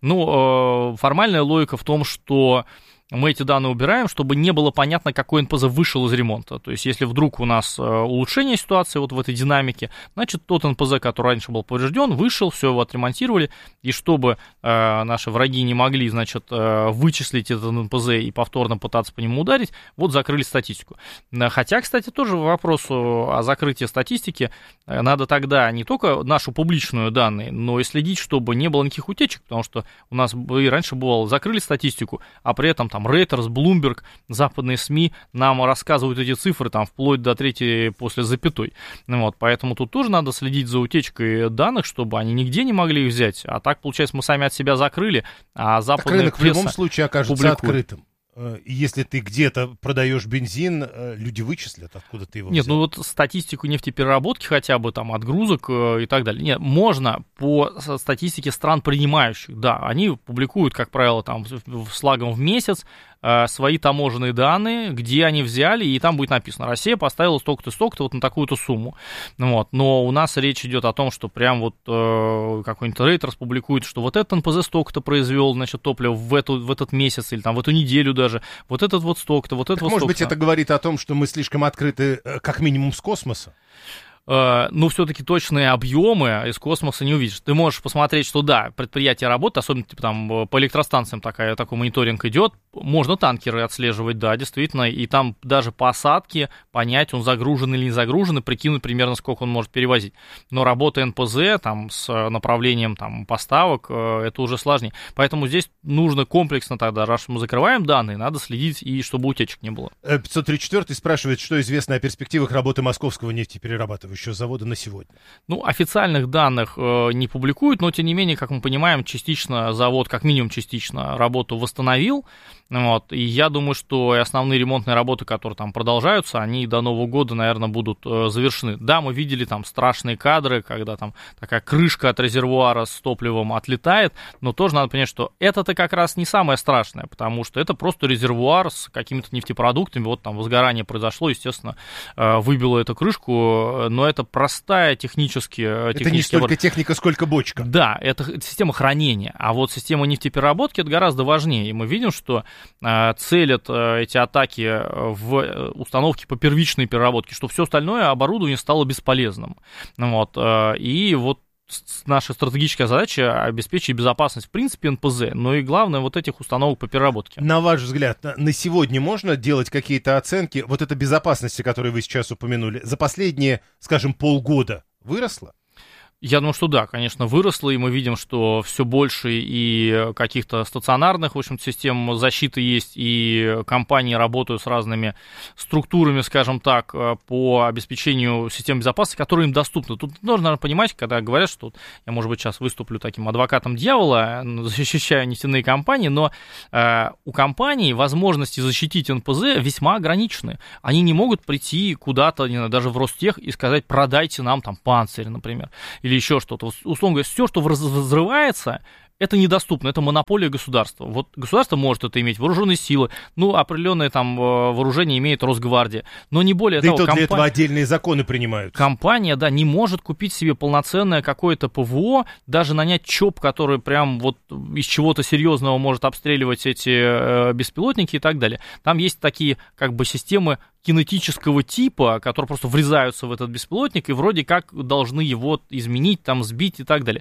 Ну, формальная логика в том, что мы эти данные убираем, чтобы не было понятно, какой НПЗ вышел из ремонта. То есть, если вдруг у нас улучшение ситуации вот в этой динамике, значит, тот НПЗ, который раньше был поврежден, вышел, все его отремонтировали, и чтобы наши враги не могли, значит, вычислить этот НПЗ и повторно пытаться по нему ударить, вот закрыли статистику. Хотя, кстати, тоже вопрос о закрытии статистики, надо тогда не только нашу публичную данные, но и следить, чтобы не было никаких утечек, потому что у нас и раньше бывало, закрыли статистику, а при этом там Reuters, Bloomberg, западные СМИ нам рассказывают эти цифры там вплоть до третьей после запятой. Вот, поэтому тут тоже надо следить за утечкой данных, чтобы они нигде не могли их взять. А так, получается, мы сами от себя закрыли, а западная рынок пресса в любом случае окажется публикует. открытым. И если ты где-то продаешь бензин, люди вычислят, откуда ты его взял. Нет, ну вот статистику нефтепереработки хотя бы, там, отгрузок и так далее. Нет, можно по статистике стран принимающих, да, они публикуют, как правило, там, с лагом в месяц свои таможенные данные, где они взяли, и там будет написано, Россия поставила столько-то, столько-то вот на такую-то сумму. Вот. Но у нас речь идет о том, что прям вот какой-нибудь Reuters публикует, что вот этот НПЗ столько-то произвел, значит, топливо в этот месяц или там в эту неделю даже, вот этот вот столько-то, вот этот вот столько-то. Может быть, это говорит о том, что мы слишком открыты как минимум с космоса? Ну, все-таки точные объемы из космоса не увидишь. Ты можешь посмотреть, что да, предприятие работает, особенно типа, там, по электростанциям такой мониторинг идет. Можно танкеры отслеживать, да, действительно, и там даже по осадке понять, он загружен или не загружен, и прикинуть примерно, сколько он может перевозить. Но работа НПЗ там, с направлением там, поставок, это уже сложнее. Поэтому здесь нужно комплексно тогда, раз мы закрываем данные, надо следить, и чтобы утечек не было. 534 спрашивает, что известно о перспективах работы московского нефтеперерабатывающего завода на сегодня. Ну, официальных данных не публикуют, но, тем не менее, как мы понимаем, частично завод, как минимум частично, работу восстановил. Вот, и я думаю, что и основные ремонтные работы, которые там продолжаются, они до Нового года, наверное, будут завершены. Да, мы видели там страшные кадры, когда там такая крышка от резервуара с топливом отлетает, но тоже надо понять, что это-то как раз не самое страшное, потому что это просто резервуар с какими-то нефтепродуктами, вот там возгорание произошло, естественно, выбило эту крышку, но но это простая техническая... Это не столько техника, сколько бочка. Да, это система хранения, а вот система нефтепереработки это гораздо важнее. И мы видим, что целят эти атаки в установки по первичной переработке, что все остальное оборудование стало бесполезным. Вот. И вот наша стратегическая задача обеспечить безопасность в принципе НПЗ, но и главное вот этих установок по переработке. На ваш взгляд, на сегодня можно делать какие-то оценки вот этой безопасности, которую вы сейчас упомянули, за последние, скажем, полгода выросла? Я думаю, что да, конечно, выросло, и мы видим, что все больше и каких-то стационарных, в общем, систем защиты есть, и компании работают с разными структурами, скажем так, по обеспечению систем безопасности, которые им доступны. Тут нужно понимать, когда говорят, что я, может быть, сейчас выступлю таким адвокатом дьявола, защищая нефтяные компании, но у компаний возможности защитить НПЗ весьма ограничены. Они не могут прийти куда-то, не знаю, даже в Ростех и сказать, продайте нам там панцирь, например, или еще что-то. Условно говоря, все, что взрывается, это недоступно, это монополия государства. Вот государство может это иметь, вооруженные силы, ну, определенное там вооружение имеет Росгвардия, но не более того. Да и то для этого отдельные законы принимаются. Компания, да, не может купить себе полноценное какое-то ПВО, даже нанять ЧОП, который прям вот из чего-то серьезного может обстреливать эти беспилотники и так далее. Там есть такие как бы системы кинетического типа, которые просто врезаются в этот беспилотник и вроде как должны его изменить, там, сбить и так далее.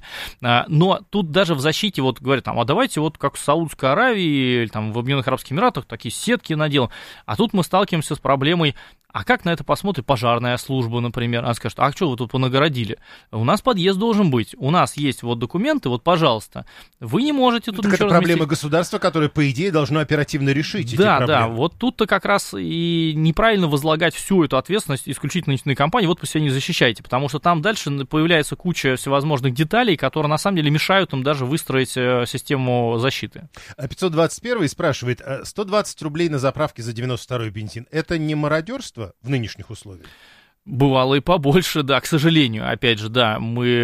Но тут даже в защите вот говорят, там, а давайте вот как в Саудовской Аравии или там в Объединенных Арабских Эмиратах такие сетки наделаем. А тут мы сталкиваемся с проблемой, а как на это посмотрит пожарная служба, например? Она скажет, а что вы тут понагородили? У нас подъезд должен быть, у нас есть вот документы, вот, пожалуйста, вы не можете тут ничего разместить. Это проблема государства, которое, по идее, должно оперативно решить эти проблемы. Да, вот тут-то как раз и неправильно возлагать всю эту ответственность исключительно нефтяной компании, вот вы себя не защищаете, потому что там дальше появляется куча всевозможных деталей, которые на самом деле мешают им даже выстроить систему защиты. 521 спрашивает, 120 рублей на заправке за 92-й бензин, это не мародерство в нынешних условиях? Бывало и побольше, да, к сожалению, опять же, да,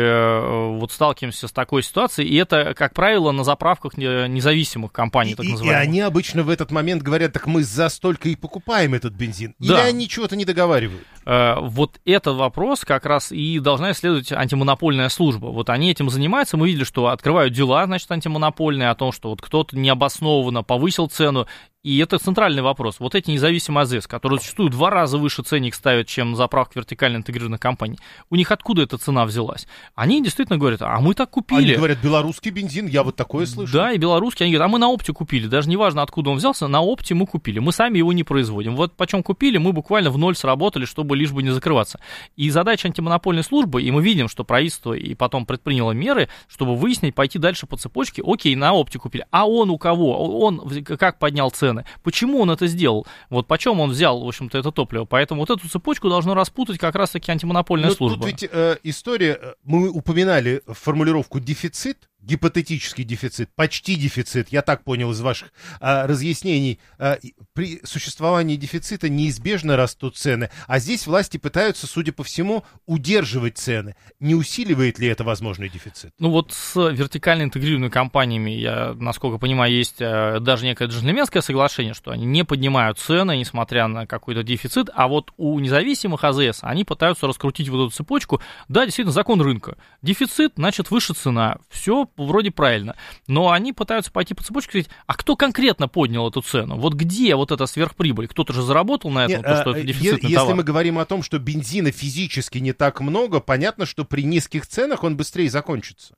мы вот сталкиваемся с такой ситуацией, и это, как правило, на заправках независимых компаний, так называемых. И они обычно в этот момент говорят, так мы за столько и покупаем этот бензин, да. Или они чего-то не договаривают? Вот этот вопрос как раз и должна исследовать антимонопольная служба. Вот они этим занимаются, мы видели, что открывают дела, значит, антимонопольные, о том, что вот кто-то необоснованно повысил цену. И это центральный вопрос. Вот эти независимые АЗС, которые зачастую 2 раза выше ценник ставят, чем заправки вертикально интегрированных компаний, у них откуда эта цена взялась? Они действительно говорят, а мы так купили. Они говорят, белорусский бензин, я вот такое слышу. Да, и белорусский, они говорят, а мы на опте купили. Даже неважно, откуда он взялся, на опте мы купили. Мы сами его не производим. Вот почем купили, мы буквально в ноль сработали, чтобы лишь бы не закрываться. И задача антимонопольной службы, и мы видим, что правительство и потом предприняло меры, чтобы выяснить, пойти дальше по цепочке, окей, на опте купили. А он у кого? Он как поднял цены? Почему он это сделал? Вот почем он взял, в общем-то, это топливо? Поэтому вот эту цепочку должно распутать как раз-таки антимонопольная служба. Тут ведь история, мы упоминали формулировку «дефицит», гипотетический дефицит, почти дефицит, я так понял из ваших разъяснений, при существовании дефицита неизбежно растут цены, а здесь власти пытаются, судя по всему, удерживать цены. Не усиливает ли это возможный дефицит? Ну вот с вертикально интегрированными компаниями, я, насколько понимаю, есть даже некое джентльменское соглашение, что они не поднимают цены, несмотря на какой-то дефицит, а вот у независимых АЗС они пытаются раскрутить вот эту цепочку. Да, действительно, закон рынка. Дефицит, значит, выше цена. Все вроде правильно, но они пытаются пойти по цепочке и сказать, а кто конкретно поднял эту цену? Вот где вот эта сверхприбыль? Кто-то же заработал на этом, потому что это дефицитный товар. Если мы говорим о том, что бензина физически не так много, понятно, что при низких ценах он быстрее закончится.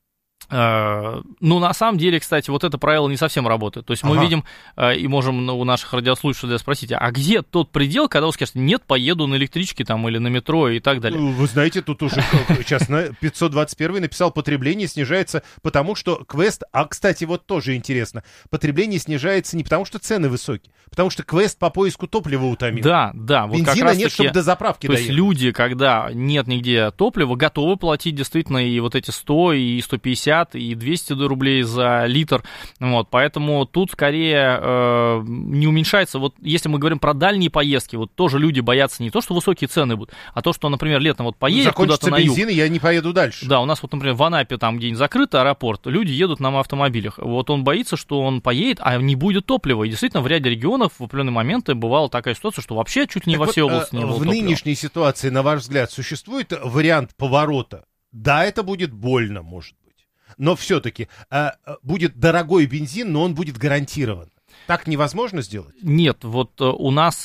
Ну, на самом деле, кстати, вот это правило не совсем работает. То есть мы видим и можем у наших радиослушателей спросить, а где тот предел, когда вы скажете, нет, поеду на электричке там или на метро и так далее? Вы знаете, тут уже сейчас 521 написал, потребление снижается потому, что Квест, а, кстати, вот тоже интересно, потребление снижается не потому, что цены высокие, потому что Квест по поиску топлива утомил. Да. Вот бензина как раз нет, чтобы до заправки доехать. То есть люди, когда нет нигде топлива, готовы платить действительно и вот эти 100 и 150 150 и 200 рублей за литр. Вот, поэтому тут скорее не уменьшается. Вот если мы говорим про дальние поездки, вот тоже люди боятся не то, что высокие цены будут, а то, что, например, летом вот поедет куда-то на юг. Закончится бензин, и я не поеду дальше. Да, у нас вот, например, в Анапе там где-нибудь закрыт аэропорт, люди едут на автомобилях. Вот он боится, что он поедет, а не будет топлива. И действительно, в ряде регионов в определенные моменты бывала такая ситуация, что вообще чуть ли не во всей области не было топлива. В нынешней ситуации, на ваш взгляд, существует вариант поворота? Да, это будет больно, может быть. Но все-таки будет дорогой бензин, но он будет гарантирован. Так невозможно сделать? Нет, вот у нас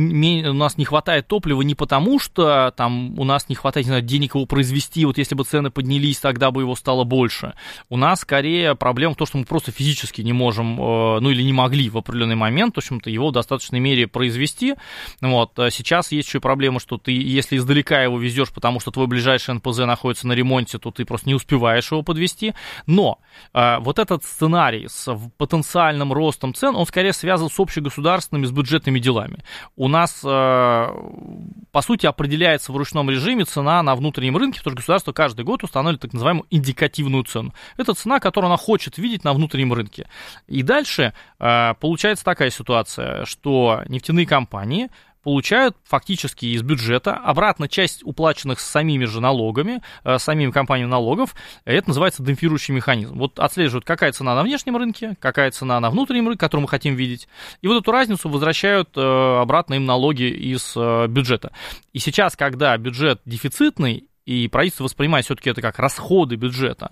не хватает топлива не потому, что там у нас не хватает, не знаю, денег его произвести, вот если бы цены поднялись, тогда бы его стало больше. У нас скорее проблема в том, что мы просто физически не можем, ну или не могли в определенный момент, в общем-то, его в достаточной мере произвести. Вот. Сейчас есть еще проблема, что ты, если издалека его везешь, потому что твой ближайший НПЗ находится на ремонте, то ты просто не успеваешь его подвести. Но вот этот сценарий с потенциальным ростом цен, он скорее связан с общегосударственными, с бюджетными делами. У нас, по сути, определяется в ручном режиме цена на внутреннем рынке, потому что государство каждый год устанавливает так называемую индикативную цену. Это цена, которую она хочет видеть на внутреннем рынке. И дальше получается такая ситуация, что нефтяные компании получают фактически из бюджета обратно часть уплаченных самими же налогами, самими компаниями налогов. Это называется демпфирующий механизм. Вот отслеживают, какая цена на внешнем рынке, какая цена на внутреннем рынке, которую мы хотим видеть. И вот эту разницу возвращают обратно им налоги из бюджета. И сейчас, когда бюджет дефицитный, и правительство воспринимает все-таки это как расходы бюджета.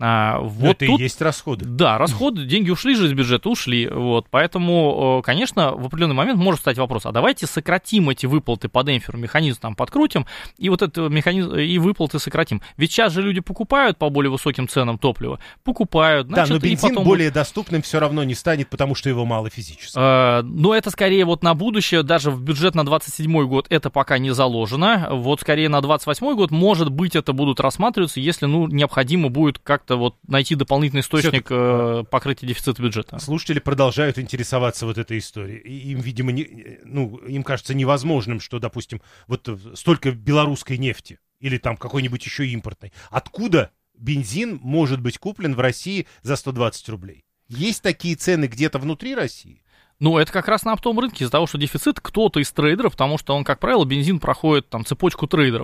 Вот это тут, и есть расходы. Да, расходы, деньги ушли же из бюджета, ушли. Вот, поэтому, конечно, в определенный момент может стать вопрос, а давайте сократим эти выплаты по демпферу, механизм там подкрутим, и вот этот механизм, и выплаты сократим. Ведь сейчас же люди покупают по более высоким ценам топлива, покупают. Значит, да, но бензин потом более доступным все равно не станет, потому что его мало физически. Но это скорее вот на будущее, даже в бюджет на 27-й год это пока не заложено. Вот скорее на 28-й год, может быть, это будут рассматриваться, если, необходимо будет как-то вот найти дополнительный источник покрытия дефицита бюджета. Слушатели продолжают интересоваться вот этой историей. И им, видимо, им кажется невозможным, что, допустим, вот столько белорусской нефти или там какой-нибудь еще импортной. Откуда бензин может быть куплен в России за 120 рублей? Есть такие цены где-то внутри России? Это как раз на оптовом рынке из-за того, что дефицит кто-то из трейдеров, потому что он, как правило, бензин проходит там цепочку трейдеров.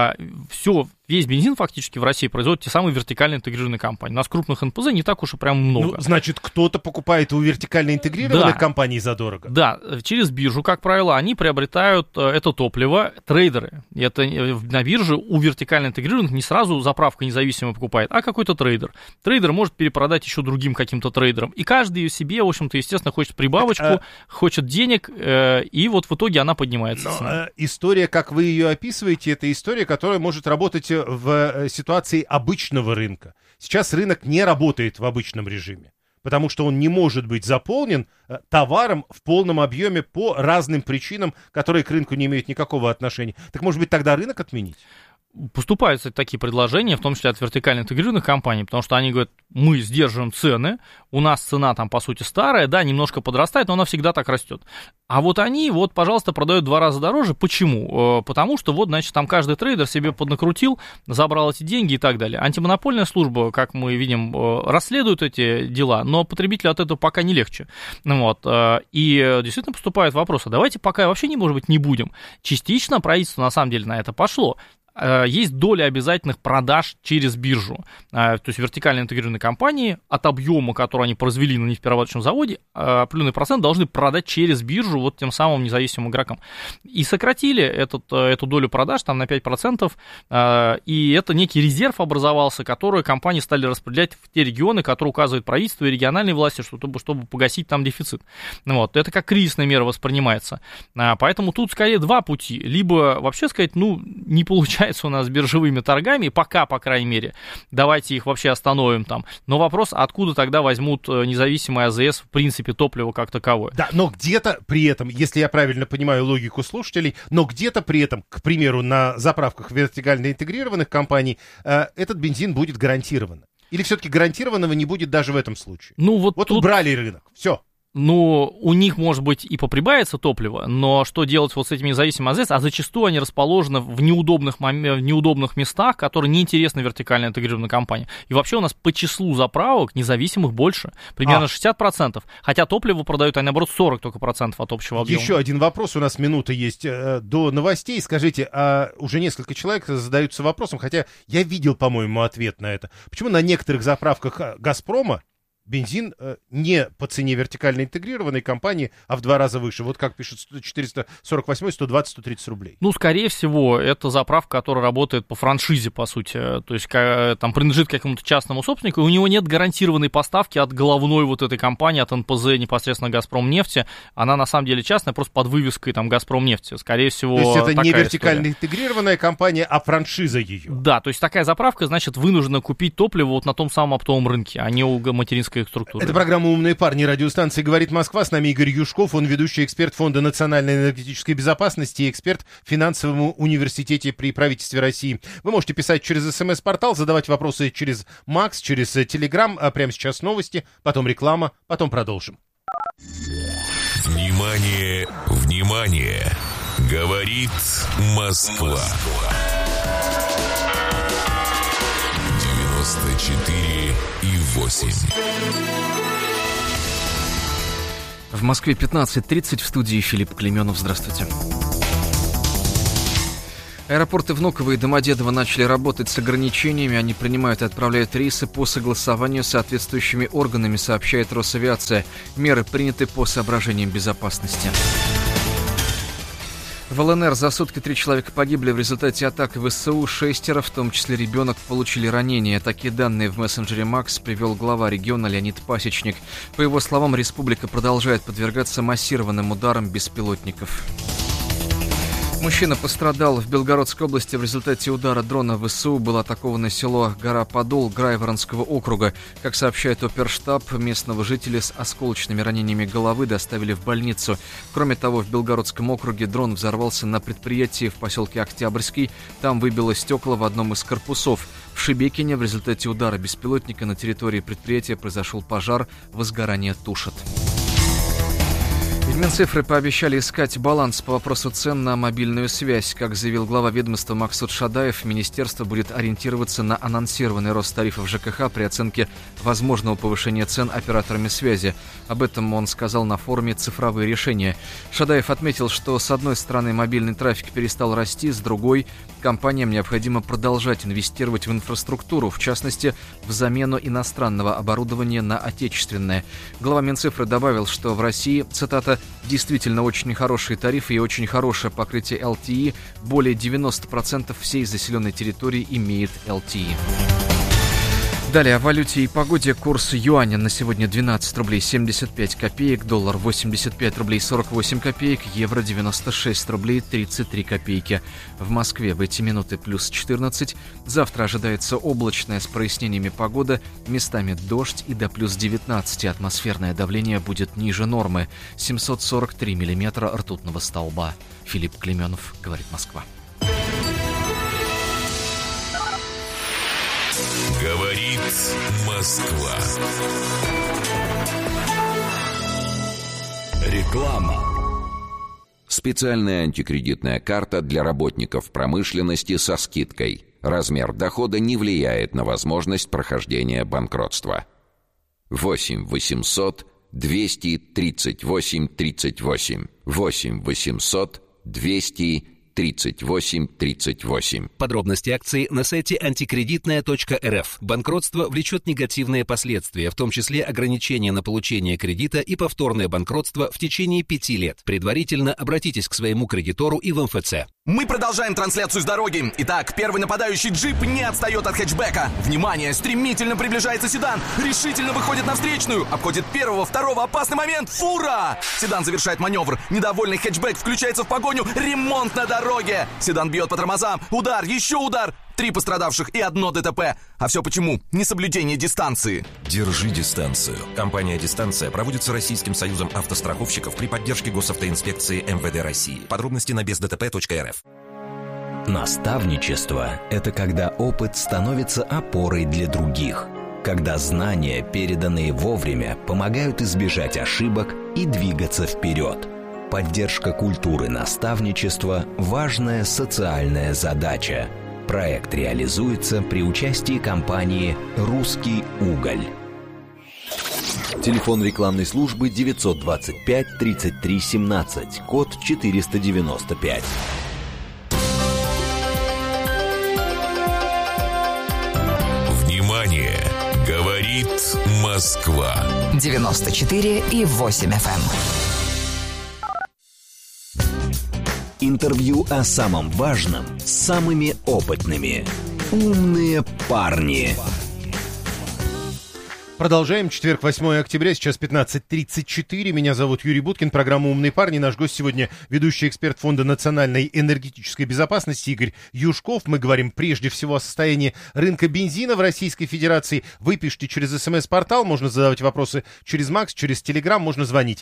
Весь бензин фактически в России производят те самые вертикально интегрированные компании. У нас крупных НПЗ не так уж и прям много. Значит, кто-то покупает у вертикально интегрированных компаний задорого? Да, через биржу, как правило, они приобретают это топливо, трейдеры. Это на бирже у вертикально интегрированных не сразу заправка независимая покупает, а какой-то трейдер. Трейдер может перепродать еще другим каким-то трейдерам. И каждый себе, в общем-то, естественно, хочет прибавочку, хочет денег, и вот в итоге она поднимается. Но история, как вы ее описываете, это история, которая может работать в ситуации обычного рынка. Сейчас рынок не работает в обычном режиме, потому что он не может быть заполнен товаром в полном объеме по разным причинам, которые к рынку не имеют никакого отношения. Так, может быть, тогда рынок отменить? Поступают, кстати, такие предложения, в том числе от вертикально интегрированных компаний, потому что они говорят, мы сдерживаем цены, у нас цена там, по сути, старая, да, немножко подрастает, но она всегда так растет. А вот они, пожалуйста, продают в 2 раза дороже. Почему? Потому что, значит, там каждый трейдер себе поднакрутил, забрал эти деньги и так далее. Антимонопольная служба, как мы видим, расследует эти дела, но потребителю от этого пока не легче. И действительно поступают вопросы, давайте пока вообще, может быть, не будем. Частично правительство, на самом деле, на это пошло. Есть доля обязательных продаж через биржу. То есть вертикально интегрированные компании от объема, который они произвели на нефтеперерабатывающем заводе, определенный процент должны продать через биржу тем самым независимым игрокам. И сократили эту долю продаж там, на 5%, и это некий резерв образовался, который компании стали распределять в те регионы, которые указывает правительство и региональные власти, чтобы погасить там дефицит. Это как кризисная мера воспринимается. Поэтому тут скорее 2 пути. Либо вообще сказать, не получается у нас с биржевыми торгами, пока, по крайней мере, давайте их вообще остановим там. Но вопрос, откуда тогда возьмут независимый АЗС, в принципе, топливо как таковое. Да, но где-то при этом, если я правильно понимаю логику слушателей, но где-то при этом, к примеру, на заправках вертикально интегрированных компаний, этот бензин будет гарантирован. Или все-таки гарантированного не будет даже в этом случае? Вот тут... убрали рынок, все. Ну, у них, может быть, и поприбавится топливо, но что делать вот с этими независимыми АЗС? А зачастую они расположены в неудобных местах, которые неинтересны вертикально интегрированной компании. И вообще у нас по числу заправок независимых больше, примерно 60%. Хотя топливо продают, они, наоборот, 40% только процентов от общего объема. Еще один вопрос, у нас минута есть до новостей. Скажите, уже несколько человек задаются вопросом, хотя я видел, по-моему, ответ на это. Почему на некоторых заправках «Газпрома» бензин не по цене вертикально интегрированной компании, а в 2 раза выше? Вот как пишут, 448, 120, 130 рублей. Ну, скорее всего, это заправка, которая работает по франшизе, по сути. То есть там принадлежит какому-то частному собственнику, и у него нет гарантированной поставки от головной вот этой компании, от НПЗ, непосредственно «Газпромнефти». Она на самом деле частная, просто под вывеской там «Газпромнефти». Скорее всего, то есть это не история. вертикально интегрированная компания, а франшиза ее. Да, то есть такая заправка, значит, вынуждена купить топливо вот на том самом оптовом рынке, а не у материнской структуры. Это программа «Умные парни», радиостанции «Говорит Москва». С нами Игорь Юшков, он ведущий эксперт Фонда национальной энергетической безопасности и эксперт в финансовом университете при правительстве России. Вы можете писать через СМС-портал, задавать вопросы через Макс, через Телеграм. А прямо сейчас новости, потом реклама, потом продолжим. Внимание, внимание! Говорит Москва. 94,8. В Москве 15:30, в студии Филипп Клеменов. Здравствуйте. Аэропорты Внуково и Домодедово начали работать с ограничениями. Они принимают и отправляют рейсы по согласованию с соответствующими органами, сообщает Росавиация. Меры приняты по соображениям безопасности. В ЛНР за сутки 3 человека погибли в результате атак ВСУ, 6, в том числе ребенок, получили ранения. Такие данные в мессенджере Макс привел глава региона Леонид Пасечник. По его словам, республика продолжает подвергаться массированным ударам беспилотников. Мужчина пострадал в Белгородской области в результате удара дрона ВСУ. Было атаковано село Гора-Подол Грайворонского округа. Как сообщает оперштаб, местного жителя с осколочными ранениями головы доставили в больницу. Кроме того, в Белгородском округе дрон взорвался на предприятии в поселке Октябрьский. Там выбило стекла в одном из корпусов. В Шебекине в результате удара беспилотника на территории предприятия произошел пожар. Возгорание тушат. В Минцифры пообещали искать баланс по вопросу цен на мобильную связь. Как заявил глава ведомства Максут Шадаев, министерство будет ориентироваться на анонсированный рост тарифов ЖКХ при оценке возможного повышения цен операторами связи. Об этом он сказал на форуме «Цифровые решения». Шадаев отметил, что с одной стороны мобильный трафик перестал расти, с другой компаниям необходимо продолжать инвестировать в инфраструктуру, в частности, в замену иностранного оборудования на отечественное. Глава Минцифры добавил, что в России, цитата, «действительно очень хорошие тарифы и очень хорошее покрытие LTE. Более 90% всей заселенной территории имеет LTE». Далее о валюте и погоде. Курс юаня на сегодня 12 рублей 75 копеек, доллар 85 рублей 48 копеек, евро 96 рублей 33 копейки. В Москве в эти минуты плюс 14. Завтра ожидается облачная с прояснениями погода, местами дождь и до плюс 19. Атмосферное давление будет ниже нормы. 743 миллиметра ртутного столба. Филипп Клеменов, говорит Москва. Говорит Москва. Реклама. Специальная антикредитная карта для работников промышленности со скидкой. Размер дохода не влияет на возможность прохождения банкротства. 8 800 238 38. 8 800 238-38. Подробности акции на сайте антикредитная.рф. Банкротство влечет негативные последствия, в том числе ограничения на получение кредита и повторное банкротство в течение 5 лет. Предварительно обратитесь к своему кредитору и в МФЦ. Мы продолжаем трансляцию с дороги. Итак, первый нападающий джип не отстает от хэтчбека. Внимание, стремительно приближается седан. Решительно выходит на встречную. Обходит первого, второго, опасный момент. Фура! Седан завершает маневр. Недовольный хэтчбек включается в погоню. Ремонт на дороге. Седан бьет по тормозам. Удар, еще удар. 3 пострадавших и 1 ДТП. А все почему? Несоблюдение дистанции. Держи дистанцию. Компания «Дистанция» проводится Российским союзом автостраховщиков при поддержке госавтоинспекции МВД России. Подробности на бездтп.рф. Наставничество – это когда опыт становится опорой для других. когда знания, переданные вовремя, помогают избежать ошибок и двигаться вперед. Поддержка культуры наставничества – важная социальная задача. Проект реализуется при участии компании «Русский уголь». Телефон рекламной службы 925 33 17, код 495. Внимание! Говорит Москва. 94,8 FM. Интервью о самом важном с самыми опытными. «Умные парни». Продолжаем. Четверг, 8 октября, сейчас 15:34. Меня зовут Юрий Буткин, программа «Умные парни». Наш гость сегодня ведущий эксперт Фонда национальной энергетической безопасности Игорь Юшков. Мы говорим прежде всего о состоянии рынка бензина в Российской Федерации. Вы пишите через СМС-портал, можно задавать вопросы через Макс, через Телеграм, можно звонить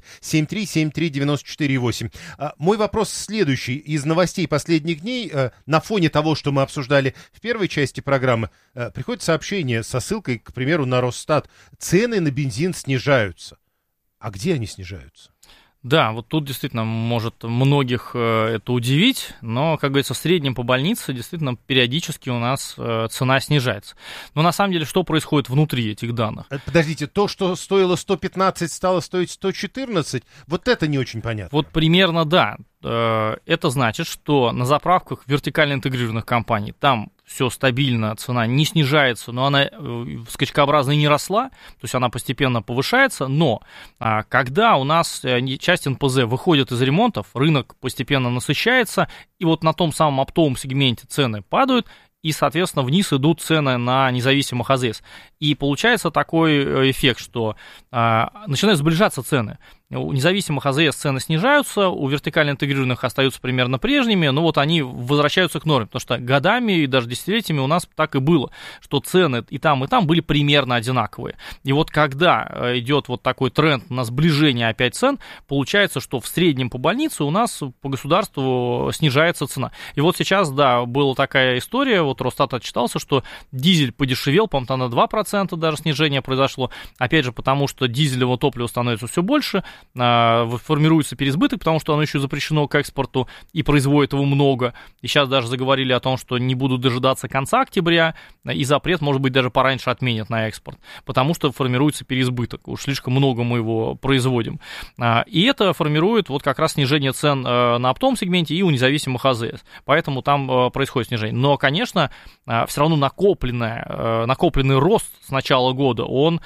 7373948. Мой вопрос следующий. Из новостей последних дней, на фоне того, что мы обсуждали в первой части программы, приходит сообщение со ссылкой, к примеру, на Росстат. Цены на бензин снижаются. А где они снижаются? Да, вот тут действительно может многих это удивить, но, как говорится, в среднем по больнице действительно периодически у нас цена снижается. Но на самом деле что происходит внутри этих данных? Подождите, то, что стоило 115, стало стоить 114, вот это не очень понятно. Вот примерно да. Это значит, что на заправках вертикально интегрированных компаний там все стабильно, цена не снижается, но она скачкообразно и не росла, то есть она постепенно повышается, но когда у нас часть НПЗ выходит из ремонтов, рынок постепенно насыщается, и вот на том самом оптовом сегменте цены падают, и, соответственно, вниз идут цены на независимых АЗС. И получается такой эффект, что начинают сближаться цены. У независимых АЗС цены снижаются, у вертикально интегрированных остаются примерно прежними, но вот они возвращаются к норме, потому что годами и даже десятилетиями у нас так и было, что цены и там были примерно одинаковые. И вот когда идет вот такой тренд на сближение опять цен, получается, что в среднем по больнице у нас по государству снижается цена. И вот сейчас, да, была такая история, вот Росстат отчитался, что дизель подешевел, по-моему, там на 2% даже снижение произошло, опять же, потому что дизельного топлива становится все больше, формируется переизбыток, потому что оно еще запрещено к экспорту и производит его много. И сейчас даже заговорили о том, что не будут дожидаться конца октября, и запрет, может быть, даже пораньше отменят на экспорт, потому что формируется переизбыток. Уж слишком много мы его производим. И это формирует вот как раз снижение цен на оптовом сегменте и у независимых АЗС. Поэтому там происходит снижение. Но, конечно, все равно накопленный рост с начала года, он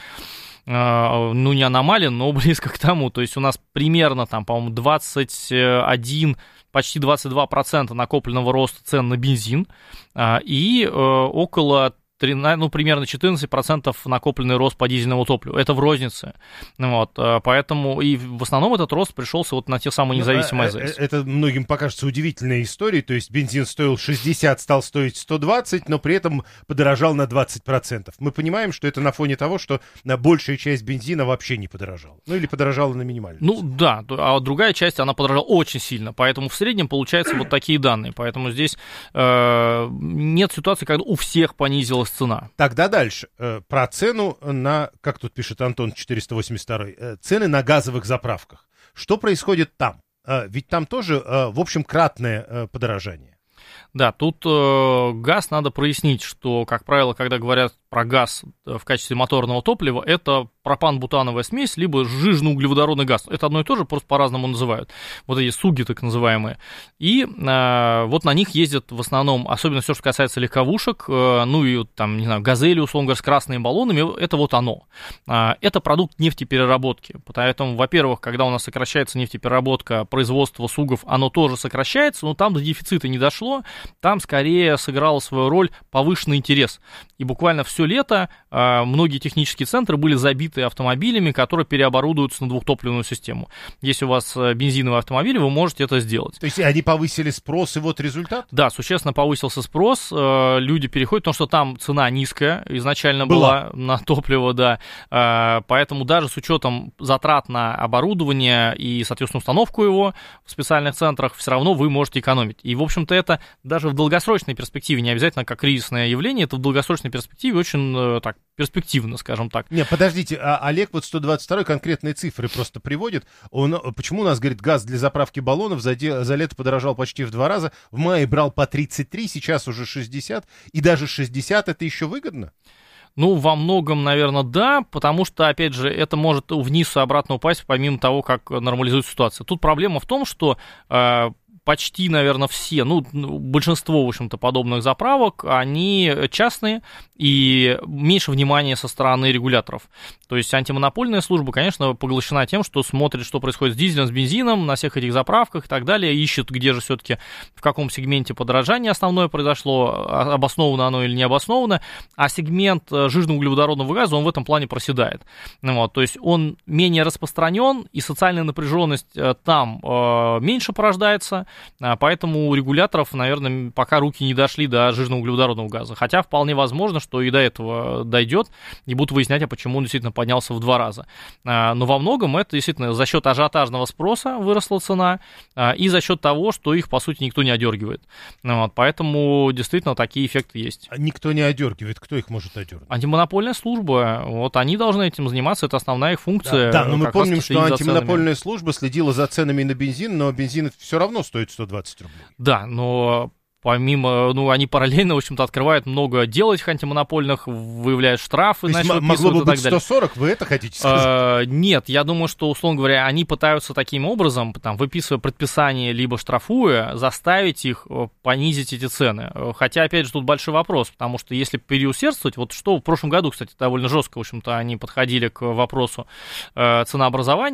не аномален, но близко к тому. То есть у нас примерно, там, по-моему, 21, почти 22% накопленного роста цен на бензин и около примерно 14% накопленный рост по дизельному топливу. Это в рознице. Вот, поэтому и в основном этот рост пришелся вот на те самые независимые АЗС. Это многим покажется удивительной историей. То есть бензин стоил 60, стал стоить 120, но при этом подорожал на 20%. Мы понимаем, что это на фоне того, что большая часть бензина вообще не подорожала. Ну или подорожала на минимальную. Да, а другая часть, она подорожала очень сильно. Поэтому в среднем получаются вот такие данные. Поэтому здесь нет ситуации, когда у всех понизилась цена. Тогда дальше. Про цену на, как тут пишет Антон 482, цены на газовых заправках. Что происходит там? Ведь там тоже, в общем, кратное подорожание. Да, тут газ надо прояснить, что, как правило, когда говорят про газ в качестве моторного топлива, это пропан-бутановая смесь, либо жижно-углеводородный газ. Это одно и то же, просто по-разному называют. Вот эти СУГи так называемые. И вот на них ездят в основном, особенно все, что касается легковушек, ну и там, не знаю, газели, условно говоря, с красными баллонами, это вот оно. Это продукт нефтепереработки. Поэтому, во-первых, когда у нас сокращается нефтепереработка, производство СУГов, оно тоже сокращается, но там до дефицита не дошло, там скорее сыграла свою роль повышенный интерес. И буквально все лето многие технические центры были забиты автомобилями, которые переоборудуются на двухтопливную систему. Если у вас бензиновый автомобиль, вы можете это сделать. То есть они повысили спрос, и вот результат? Да, существенно повысился спрос, люди переходят, потому что там цена низкая изначально была на топливо, да, поэтому даже с учетом затрат на оборудование и, соответственно, установку его в специальных центрах, все равно вы можете экономить. И, в общем-то, это даже в долгосрочной перспективе, не обязательно как кризисное явление, это в долгосрочной перспективе очень очень так перспективно, скажем так. Не, подождите, Олег вот 122 конкретные цифры просто приводит. Почему у нас, говорит, газ для заправки баллонов за лето подорожал почти в 2 раза, в мае брал по 33, сейчас уже 60, и даже 60 это еще выгодно? Ну, во многом, наверное, да, потому что, опять же, это может вниз и обратно упасть, помимо того, как нормализуется ситуация. Тут проблема в том, что почти, наверное, все, большинство, в общем-то, подобных заправок, они частные и меньше внимания со стороны регуляторов. То есть антимонопольная служба, конечно, поглощена тем, что смотрит, что происходит с дизелем, с бензином на всех этих заправках и так далее, ищет, где же все-таки, в каком сегменте подорожание основное произошло, обосновано оно или не обосновано, а сегмент жирно-углеводородного газа, он в этом плане проседает. То есть он менее распространен, и социальная напряженность там меньше порождается, поэтому у регуляторов, наверное, пока руки не дошли до жирно-углеводородного газа. Хотя вполне возможно, что и до этого дойдет, и будут выяснять, а почему он действительно поднялся в 2 раза. Но во многом это действительно за счет ажиотажного спроса выросла цена, и за счет того, что их, по сути, никто не одергивает. Поэтому действительно такие эффекты есть. Никто не одергивает. Кто их может одергивать? Антимонопольная служба. Они должны этим заниматься, это основная их функция. Да, но мы помним, что антимонопольная служба следила за ценами на бензин, но бензин все равно стоит 120 рублей. Да, но помимо, они параллельно, в общем-то, открывают много дел этих антимонопольных, выявляют штрафы, могло бы быть 140, вы это хотите сказать? Нет, я думаю, что, условно говоря, они пытаются таким образом, выписывая предписание, либо штрафуя, заставить их понизить эти цены. Хотя, опять же, тут большой вопрос, потому что если переусердствовать, что в прошлом году, кстати, довольно жестко, в общем-то, они подходили к вопросу ценообразования,